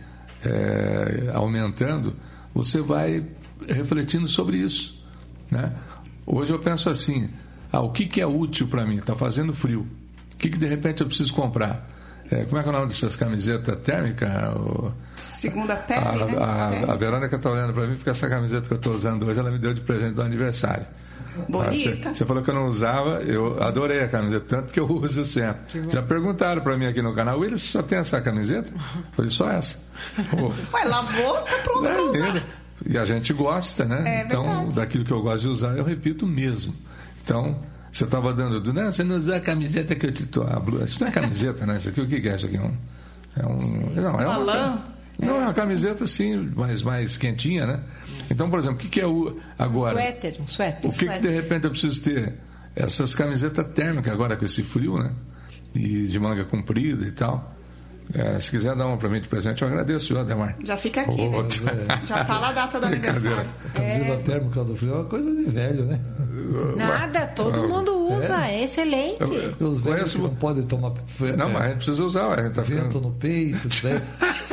aumentando, você vai refletindo sobre isso, né? Hoje eu penso assim, o que é útil para mim? Está fazendo frio, o que de repente eu preciso comprar? Como é que é o nome dessas camisetas térmicas? Segunda pele, né? A Verônica está olhando para mim porque essa camiseta que eu estou usando hoje, ela me deu de presente do aniversário. Bonita. Você falou que eu não usava, eu adorei a camiseta, tanto que eu uso sempre. Já perguntaram para mim aqui no canal, Willis, só tem essa camiseta? Eu falei, só essa. Ué, lavou, tá pronto para usar. E a gente gosta, né? Então, verdade. Daquilo que eu gosto de usar, eu repito mesmo. Então, você estava dando, você não usa a camiseta que eu te dou. Isso não é camiseta, né? Isso aqui, o que é isso aqui? Não, é uma camiseta assim, mais quentinha, né? Então, por exemplo, o que é agora? Um suéter. O que de repente eu preciso ter? Essas camisetas térmicas agora com esse frio, né? E de manga comprida e tal. Se quiser dar uma para mim de presente, eu agradeço, viu, Ademar? Já fica aqui, né? Já fala a data do aniversário. A camiseta térmica do frio é uma coisa de velho, né? Nada, todo mundo usa, é excelente. Os velhos não podem tomar não, mas a gente precisa usar. A gente tá vento ficando... no peito, né?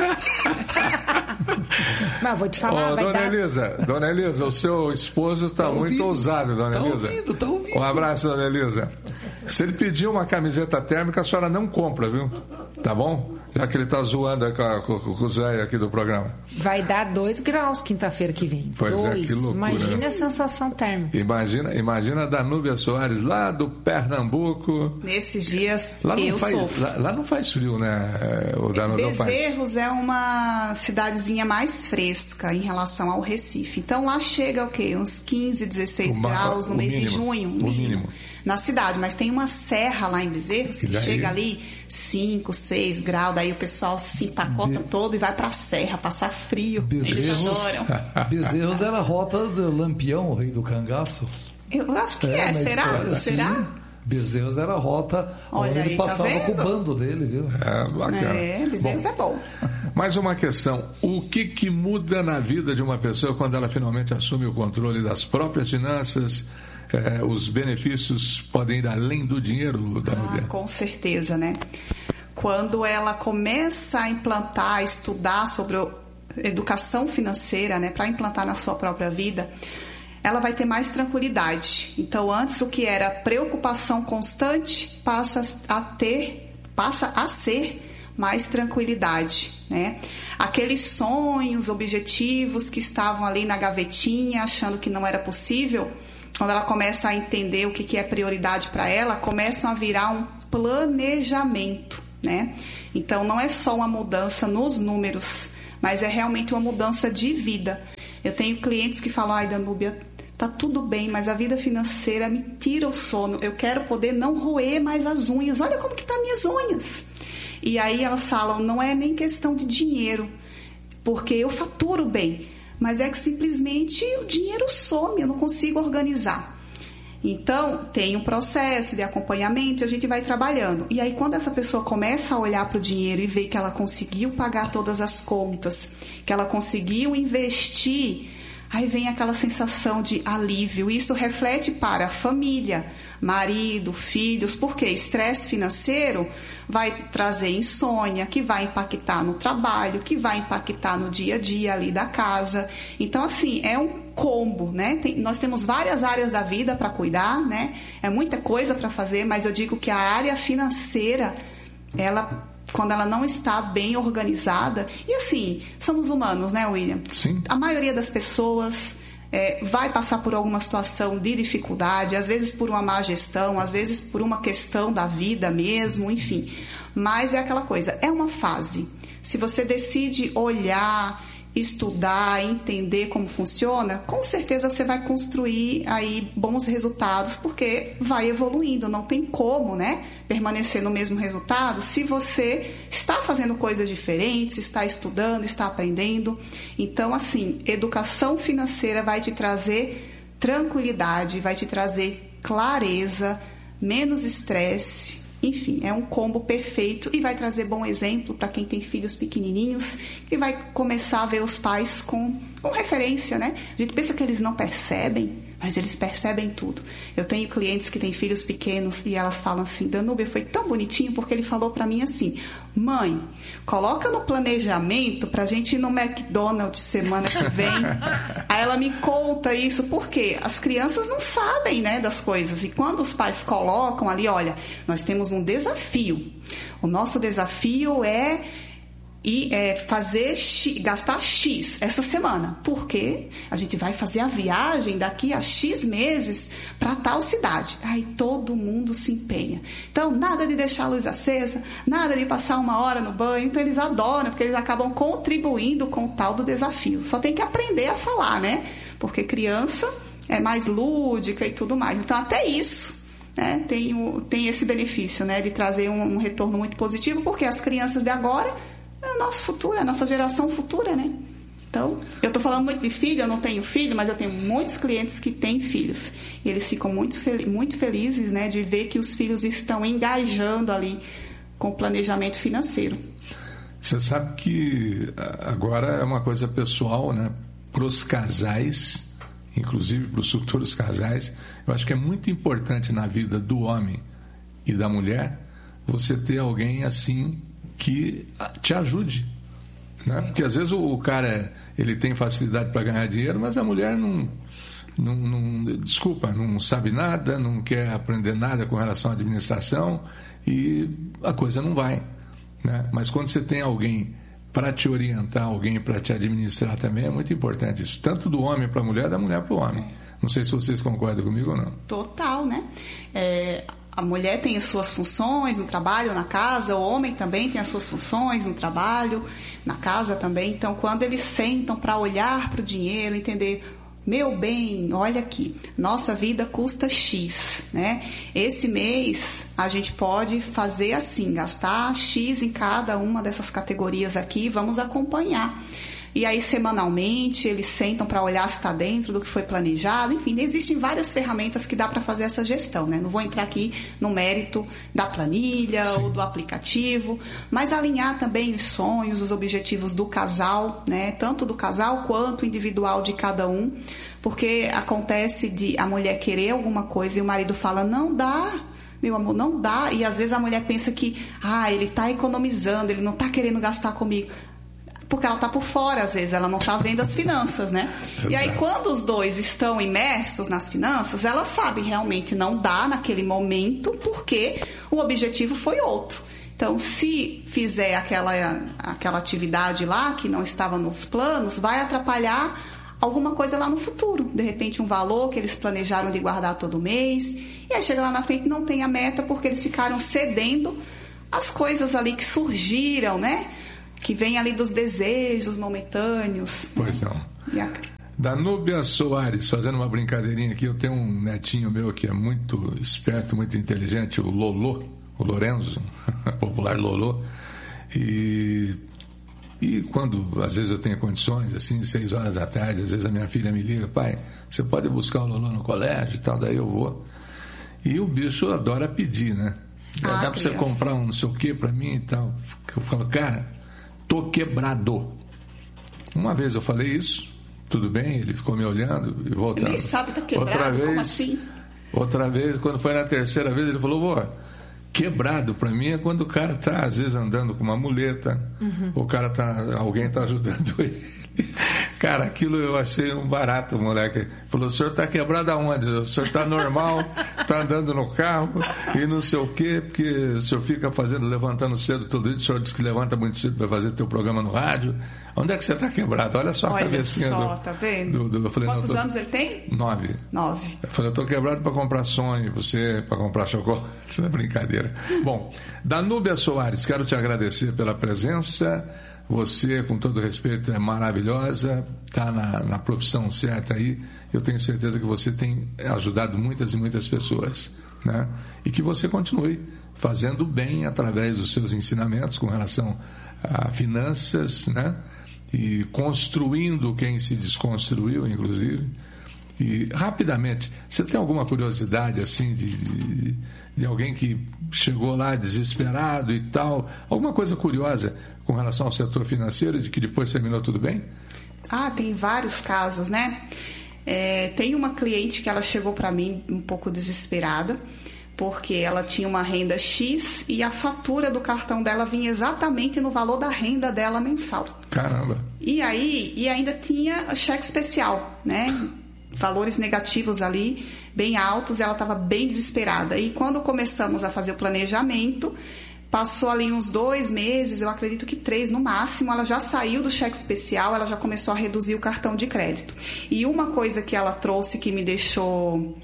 Mas vou te falar, Dona Elisa, o seu esposo está muito ousado, Dona Elisa. Tá ouvindo. Um abraço, Dona Elisa. Se ele pedir uma camiseta térmica, a senhora não compra, viu? Tá bom? Já que ele está zoando com o Zé aqui do programa. Vai dar 2 graus quinta-feira que vem. Pois 2. Que loucura. Imagina a sensação térmica. Imagina a Danúbia Soares, lá do Pernambuco. Nesses dias, lá não faz frio, né? O Bezerros é uma cidadezinha mais fresca em relação ao Recife. Então, lá chega o quê? Uns 15, 16 graus no mês de junho. O mínimo. Na cidade. Mas tem uma serra lá em Bezerros que chega ali 5, 6 graus. Daí aí o pessoal se empacota todo e vai pra serra, passar frio. Eles adoram. Bezerros era a rota do Lampião, o rei do cangaço. Eu acho que será? História, será? Sim. Bezerros era a rota onde ele passava com o bando dele, viu? Bacana. Bezerros é bom. Mais uma questão. O que muda na vida de uma pessoa quando ela finalmente assume o controle das próprias finanças? Os benefícios podem ir além do dinheiro da mulher? Com certeza, né? Quando ela começa a implantar, a estudar sobre educação financeira, né, para implantar na sua própria vida, ela vai ter mais tranquilidade. Então, antes o que era preocupação constante passa a ser mais tranquilidade, né? Aqueles sonhos, objetivos que estavam ali na gavetinha, achando que não era possível, quando ela começa a entender o que é prioridade para ela, começam a virar um planejamento, né? Então, não é só uma mudança nos números, mas é realmente uma mudança de vida. Eu tenho clientes que falam, ai, Danúbia, tá tudo bem, mas a vida financeira me tira o sono. Eu quero poder não roer mais as unhas. Olha como que tá minhas unhas. E aí elas falam, não é nem questão de dinheiro, porque eu faturo bem, mas é que simplesmente o dinheiro some, eu não consigo organizar. Então, tem um processo de acompanhamento e a gente vai trabalhando. E aí, quando essa pessoa começa a olhar para o dinheiro e ver que ela conseguiu pagar todas as contas, que ela conseguiu investir, aí vem aquela sensação de alívio. Isso reflete para a família, marido, filhos, porque estresse financeiro vai trazer insônia, que vai impactar no trabalho, que vai impactar no dia a dia ali da casa. Então, assim, é um combo, né? Nós temos várias áreas da vida para cuidar, né? É muita coisa para fazer, mas eu digo que a área financeira, quando ela não está bem organizada, e assim, somos humanos, né, William? Sim. A maioria das pessoas vai passar por alguma situação de dificuldade, às vezes por uma má gestão, às vezes por uma questão da vida mesmo, enfim. Mas é aquela coisa, é uma fase. Se você decide olhar, estudar, entender como funciona, com certeza você vai construir aí bons resultados, porque vai evoluindo, não tem como, né, permanecer no mesmo resultado se você está fazendo coisas diferentes, está estudando, está aprendendo. Então, assim, educação financeira vai te trazer tranquilidade, vai te trazer clareza, menos estresse. Enfim, é um combo perfeito e vai trazer bom exemplo para quem tem filhos pequenininhos e vai começar a ver os pais com referência, né? A gente pensa que eles não percebem, mas eles percebem tudo. Eu tenho clientes que têm filhos pequenos e elas falam assim, Danúbia, foi tão bonitinho porque ele falou para mim assim, mãe, coloca no planejamento pra gente ir no McDonald's semana que vem. Aí ela me conta isso, porque as crianças não sabem, né, das coisas. E quando os pais colocam ali, olha, nós temos um desafio. O nosso desafio é gastar X essa semana, porque a gente vai fazer a viagem daqui a X meses para tal cidade. Aí todo mundo se empenha. Então, nada de deixar a luz acesa, nada de passar 1 hora no banho. Então, eles adoram, porque eles acabam contribuindo com o tal do desafio. Só tem que aprender a falar, né? Porque criança é mais lúdica e tudo mais. Então, até isso, né, tem esse benefício, né, de trazer um retorno muito positivo, porque as crianças de agora é o nosso futuro, é a nossa geração futura, né? Então, eu estou falando muito de filho, eu não tenho filho, mas eu tenho muitos clientes que têm filhos. E eles ficam muito felizes, né, de ver que os filhos estão engajando ali com o planejamento financeiro. Você sabe que agora é uma coisa pessoal, né? Para os casais, inclusive para os futuros casais, eu acho que é muito importante na vida do homem e da mulher você ter alguém assim que te ajude, né? Porque às vezes o cara ele tem facilidade para ganhar dinheiro, mas a mulher não sabe nada, não quer aprender nada com relação à administração e a coisa não vai, né? Mas quando você tem alguém para te orientar, alguém para te administrar também, é muito importante isso, tanto do homem para a mulher, da mulher para o homem. Não sei se vocês concordam comigo ou não. Total, né? A mulher tem as suas funções no trabalho, na casa, o homem também tem as suas funções no trabalho, na casa também. Então, quando eles sentam para olhar para o dinheiro, entender meu bem, olha aqui, nossa vida custa X, né? Esse mês a gente pode fazer assim, gastar X em cada uma dessas categorias aqui, vamos acompanhar. E aí, semanalmente, eles sentam para olhar se está dentro do que foi planejado. Enfim, existem várias ferramentas que dá para fazer essa gestão, né? Não vou entrar aqui no mérito da planilha ou do aplicativo, mas alinhar também os sonhos, os objetivos do casal, né? Tanto do casal quanto individual de cada um. Porque acontece de a mulher querer alguma coisa e o marido fala, não dá. Meu amor, não dá. E às vezes a mulher pensa que, ele está economizando, ele não está querendo gastar comigo. Porque ela está por fora, às vezes, ela não está vendo as finanças, né? E aí, quando os dois estão imersos nas finanças, elas sabem realmente não dá naquele momento, porque o objetivo foi outro. Então, se fizer aquela atividade lá, que não estava nos planos, vai atrapalhar alguma coisa lá no futuro. De repente, um valor que eles planejaram de guardar todo mês, e aí chega lá na frente e não tem a meta, porque eles ficaram cedendo as coisas ali que surgiram, né? Que vem ali dos desejos momentâneos. Pois não. Danúbia Soares, fazendo uma brincadeirinha aqui, eu tenho um netinho meu que é muito esperto, muito inteligente, o Lolô, o Lorenzo, popular Lolô, e quando às vezes eu tenho condições, assim, 6 horas da tarde, às vezes a minha filha me liga, pai, você pode buscar o Lolô no colégio e tal, daí eu vou. E o bicho adora pedir, né? Dá pra você comprar um não sei o que pra mim e tal. Eu falo, cara, tô quebrado. Uma vez eu falei isso, tudo bem, ele ficou me olhando e voltando. Ele nem sabe que tá quebrado, como assim? Outra vez, quando foi na terceira vez, ele falou, quebrado pra mim é quando o cara tá, às vezes, andando com uma muleta, alguém tá ajudando ele. Cara, aquilo eu achei um barato, moleque. Falou, o senhor tá quebrado aonde? O senhor tá normal, tá andando no carro e não sei o quê, porque o senhor fica levantando cedo todo dia, o senhor diz que levanta muito cedo para fazer teu programa no rádio. Onde é que você tá quebrado? Olha só a cabecinha tá vendo? Eu falei, quantos anos ele tem? 9. Eu falei, eu tô quebrado para comprar sonho, você para comprar chocolate. Isso não é brincadeira. Bom, Danúbia Soares, quero te agradecer pela presença. Você, com todo respeito, é maravilhosa, está na profissão certa aí. Eu tenho certeza que você tem ajudado muitas e muitas pessoas, né? E que você continue fazendo bem através dos seus ensinamentos com relação a finanças, né? E construindo quem se desconstruiu, inclusive. E, rapidamente, você tem alguma curiosidade, assim, de alguém que chegou lá desesperado e tal? Alguma coisa curiosa com relação ao setor financeiro, de que depois terminou tudo bem? Tem vários casos, né? Tem uma cliente que ela chegou para mim um pouco desesperada, porque ela tinha uma renda X e a fatura do cartão dela vinha exatamente no valor da renda dela mensal. Caramba! E ainda tinha cheque especial, né? Valores negativos ali, bem altos, e ela estava bem desesperada. E quando começamos a fazer o planejamento, passou ali uns 2 meses, eu acredito que 3 no máximo, ela já saiu do cheque especial, ela já começou a reduzir o cartão de crédito. E uma coisa que ela trouxe que me deixou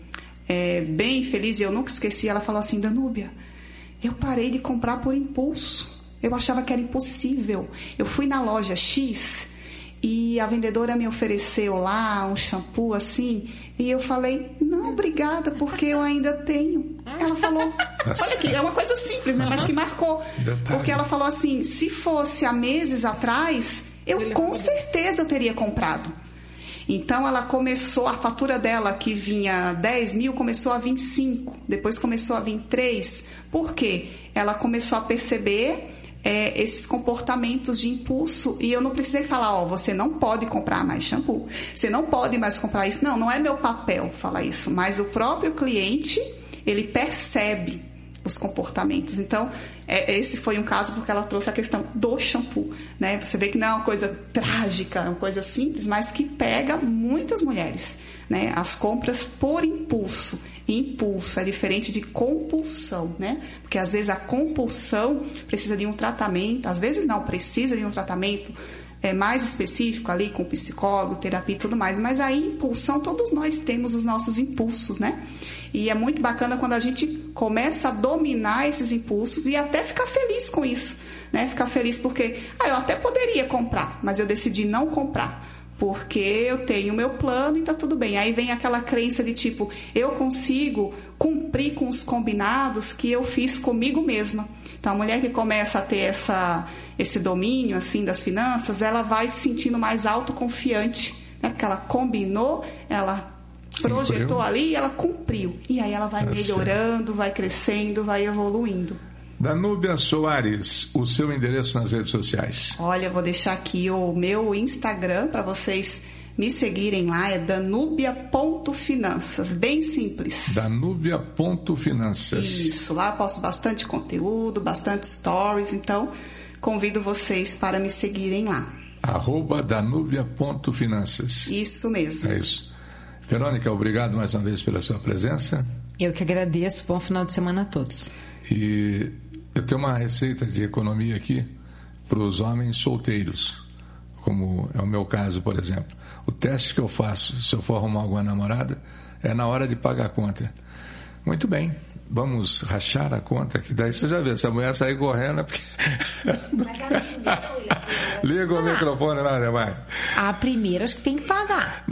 bem feliz, e eu nunca esqueci, ela falou assim, Danúbia, eu parei de comprar por impulso, eu achava que era impossível. Eu fui na loja X e a vendedora me ofereceu lá um shampoo assim, e eu falei, não, obrigada, porque eu ainda tenho. Ela falou, olha aqui, é uma coisa simples, né, mas que marcou. Porque ela falou assim, se fosse há meses atrás, eu com certeza eu teria comprado. Então ela começou, a fatura dela que vinha 10 mil, começou a vir 5, depois começou a vir 3. Por quê? Ela começou a perceber esses comportamentos de impulso, e eu não precisei falar, você não pode comprar mais shampoo, você não pode mais comprar isso. Não é meu papel falar isso, mas o próprio cliente, ele percebe os comportamentos. Então, esse foi um caso porque ela trouxe a questão do shampoo, né? Você vê que não é uma coisa trágica, é uma coisa simples, mas que pega muitas mulheres, né? As compras por impulso. Impulso é diferente de compulsão, né? Porque às vezes a compulsão precisa de um tratamento, às vezes não precisa de um tratamento mais específico ali com psicólogo, terapia e tudo mais, mas a impulsão, todos nós temos os nossos impulsos, né? E é muito bacana quando a gente começa a dominar esses impulsos e até ficar feliz com isso, né? Ficar feliz porque, eu até poderia comprar, mas eu decidi não comprar. porque eu tenho o meu plano e tá tudo bem. Aí vem aquela crença de tipo, eu consigo cumprir com os combinados que eu fiz comigo mesma. Então, a mulher que começa a ter esse domínio assim das finanças, ela vai se sentindo mais autoconfiante, né? Porque ela combinou, ela projetou ali e ela cumpriu. E aí ela vai melhorando, vai crescendo, vai evoluindo. Danúbia Soares, o seu endereço nas redes sociais. Olha, eu vou deixar aqui o meu Instagram para vocês me seguirem lá, é danubia.finanças, bem simples. Danubia.finanças. Isso, lá eu posto bastante conteúdo, bastante stories, então convido vocês para me seguirem lá. @danubia.finanças. Isso mesmo. É isso. Verônica, obrigado mais uma vez pela sua presença. Eu que agradeço, bom final de semana a todos. E eu tenho uma receita de economia aqui para os homens solteiros, como é o meu caso, por exemplo. O teste que eu faço, se eu for arrumar alguma namorada, é na hora de pagar a conta. Muito bem, vamos rachar a conta, que daí você já vê, se a mulher sair correndo... Porque... Liga o microfone lá, Neymar. A primeira acho que tem que pagar.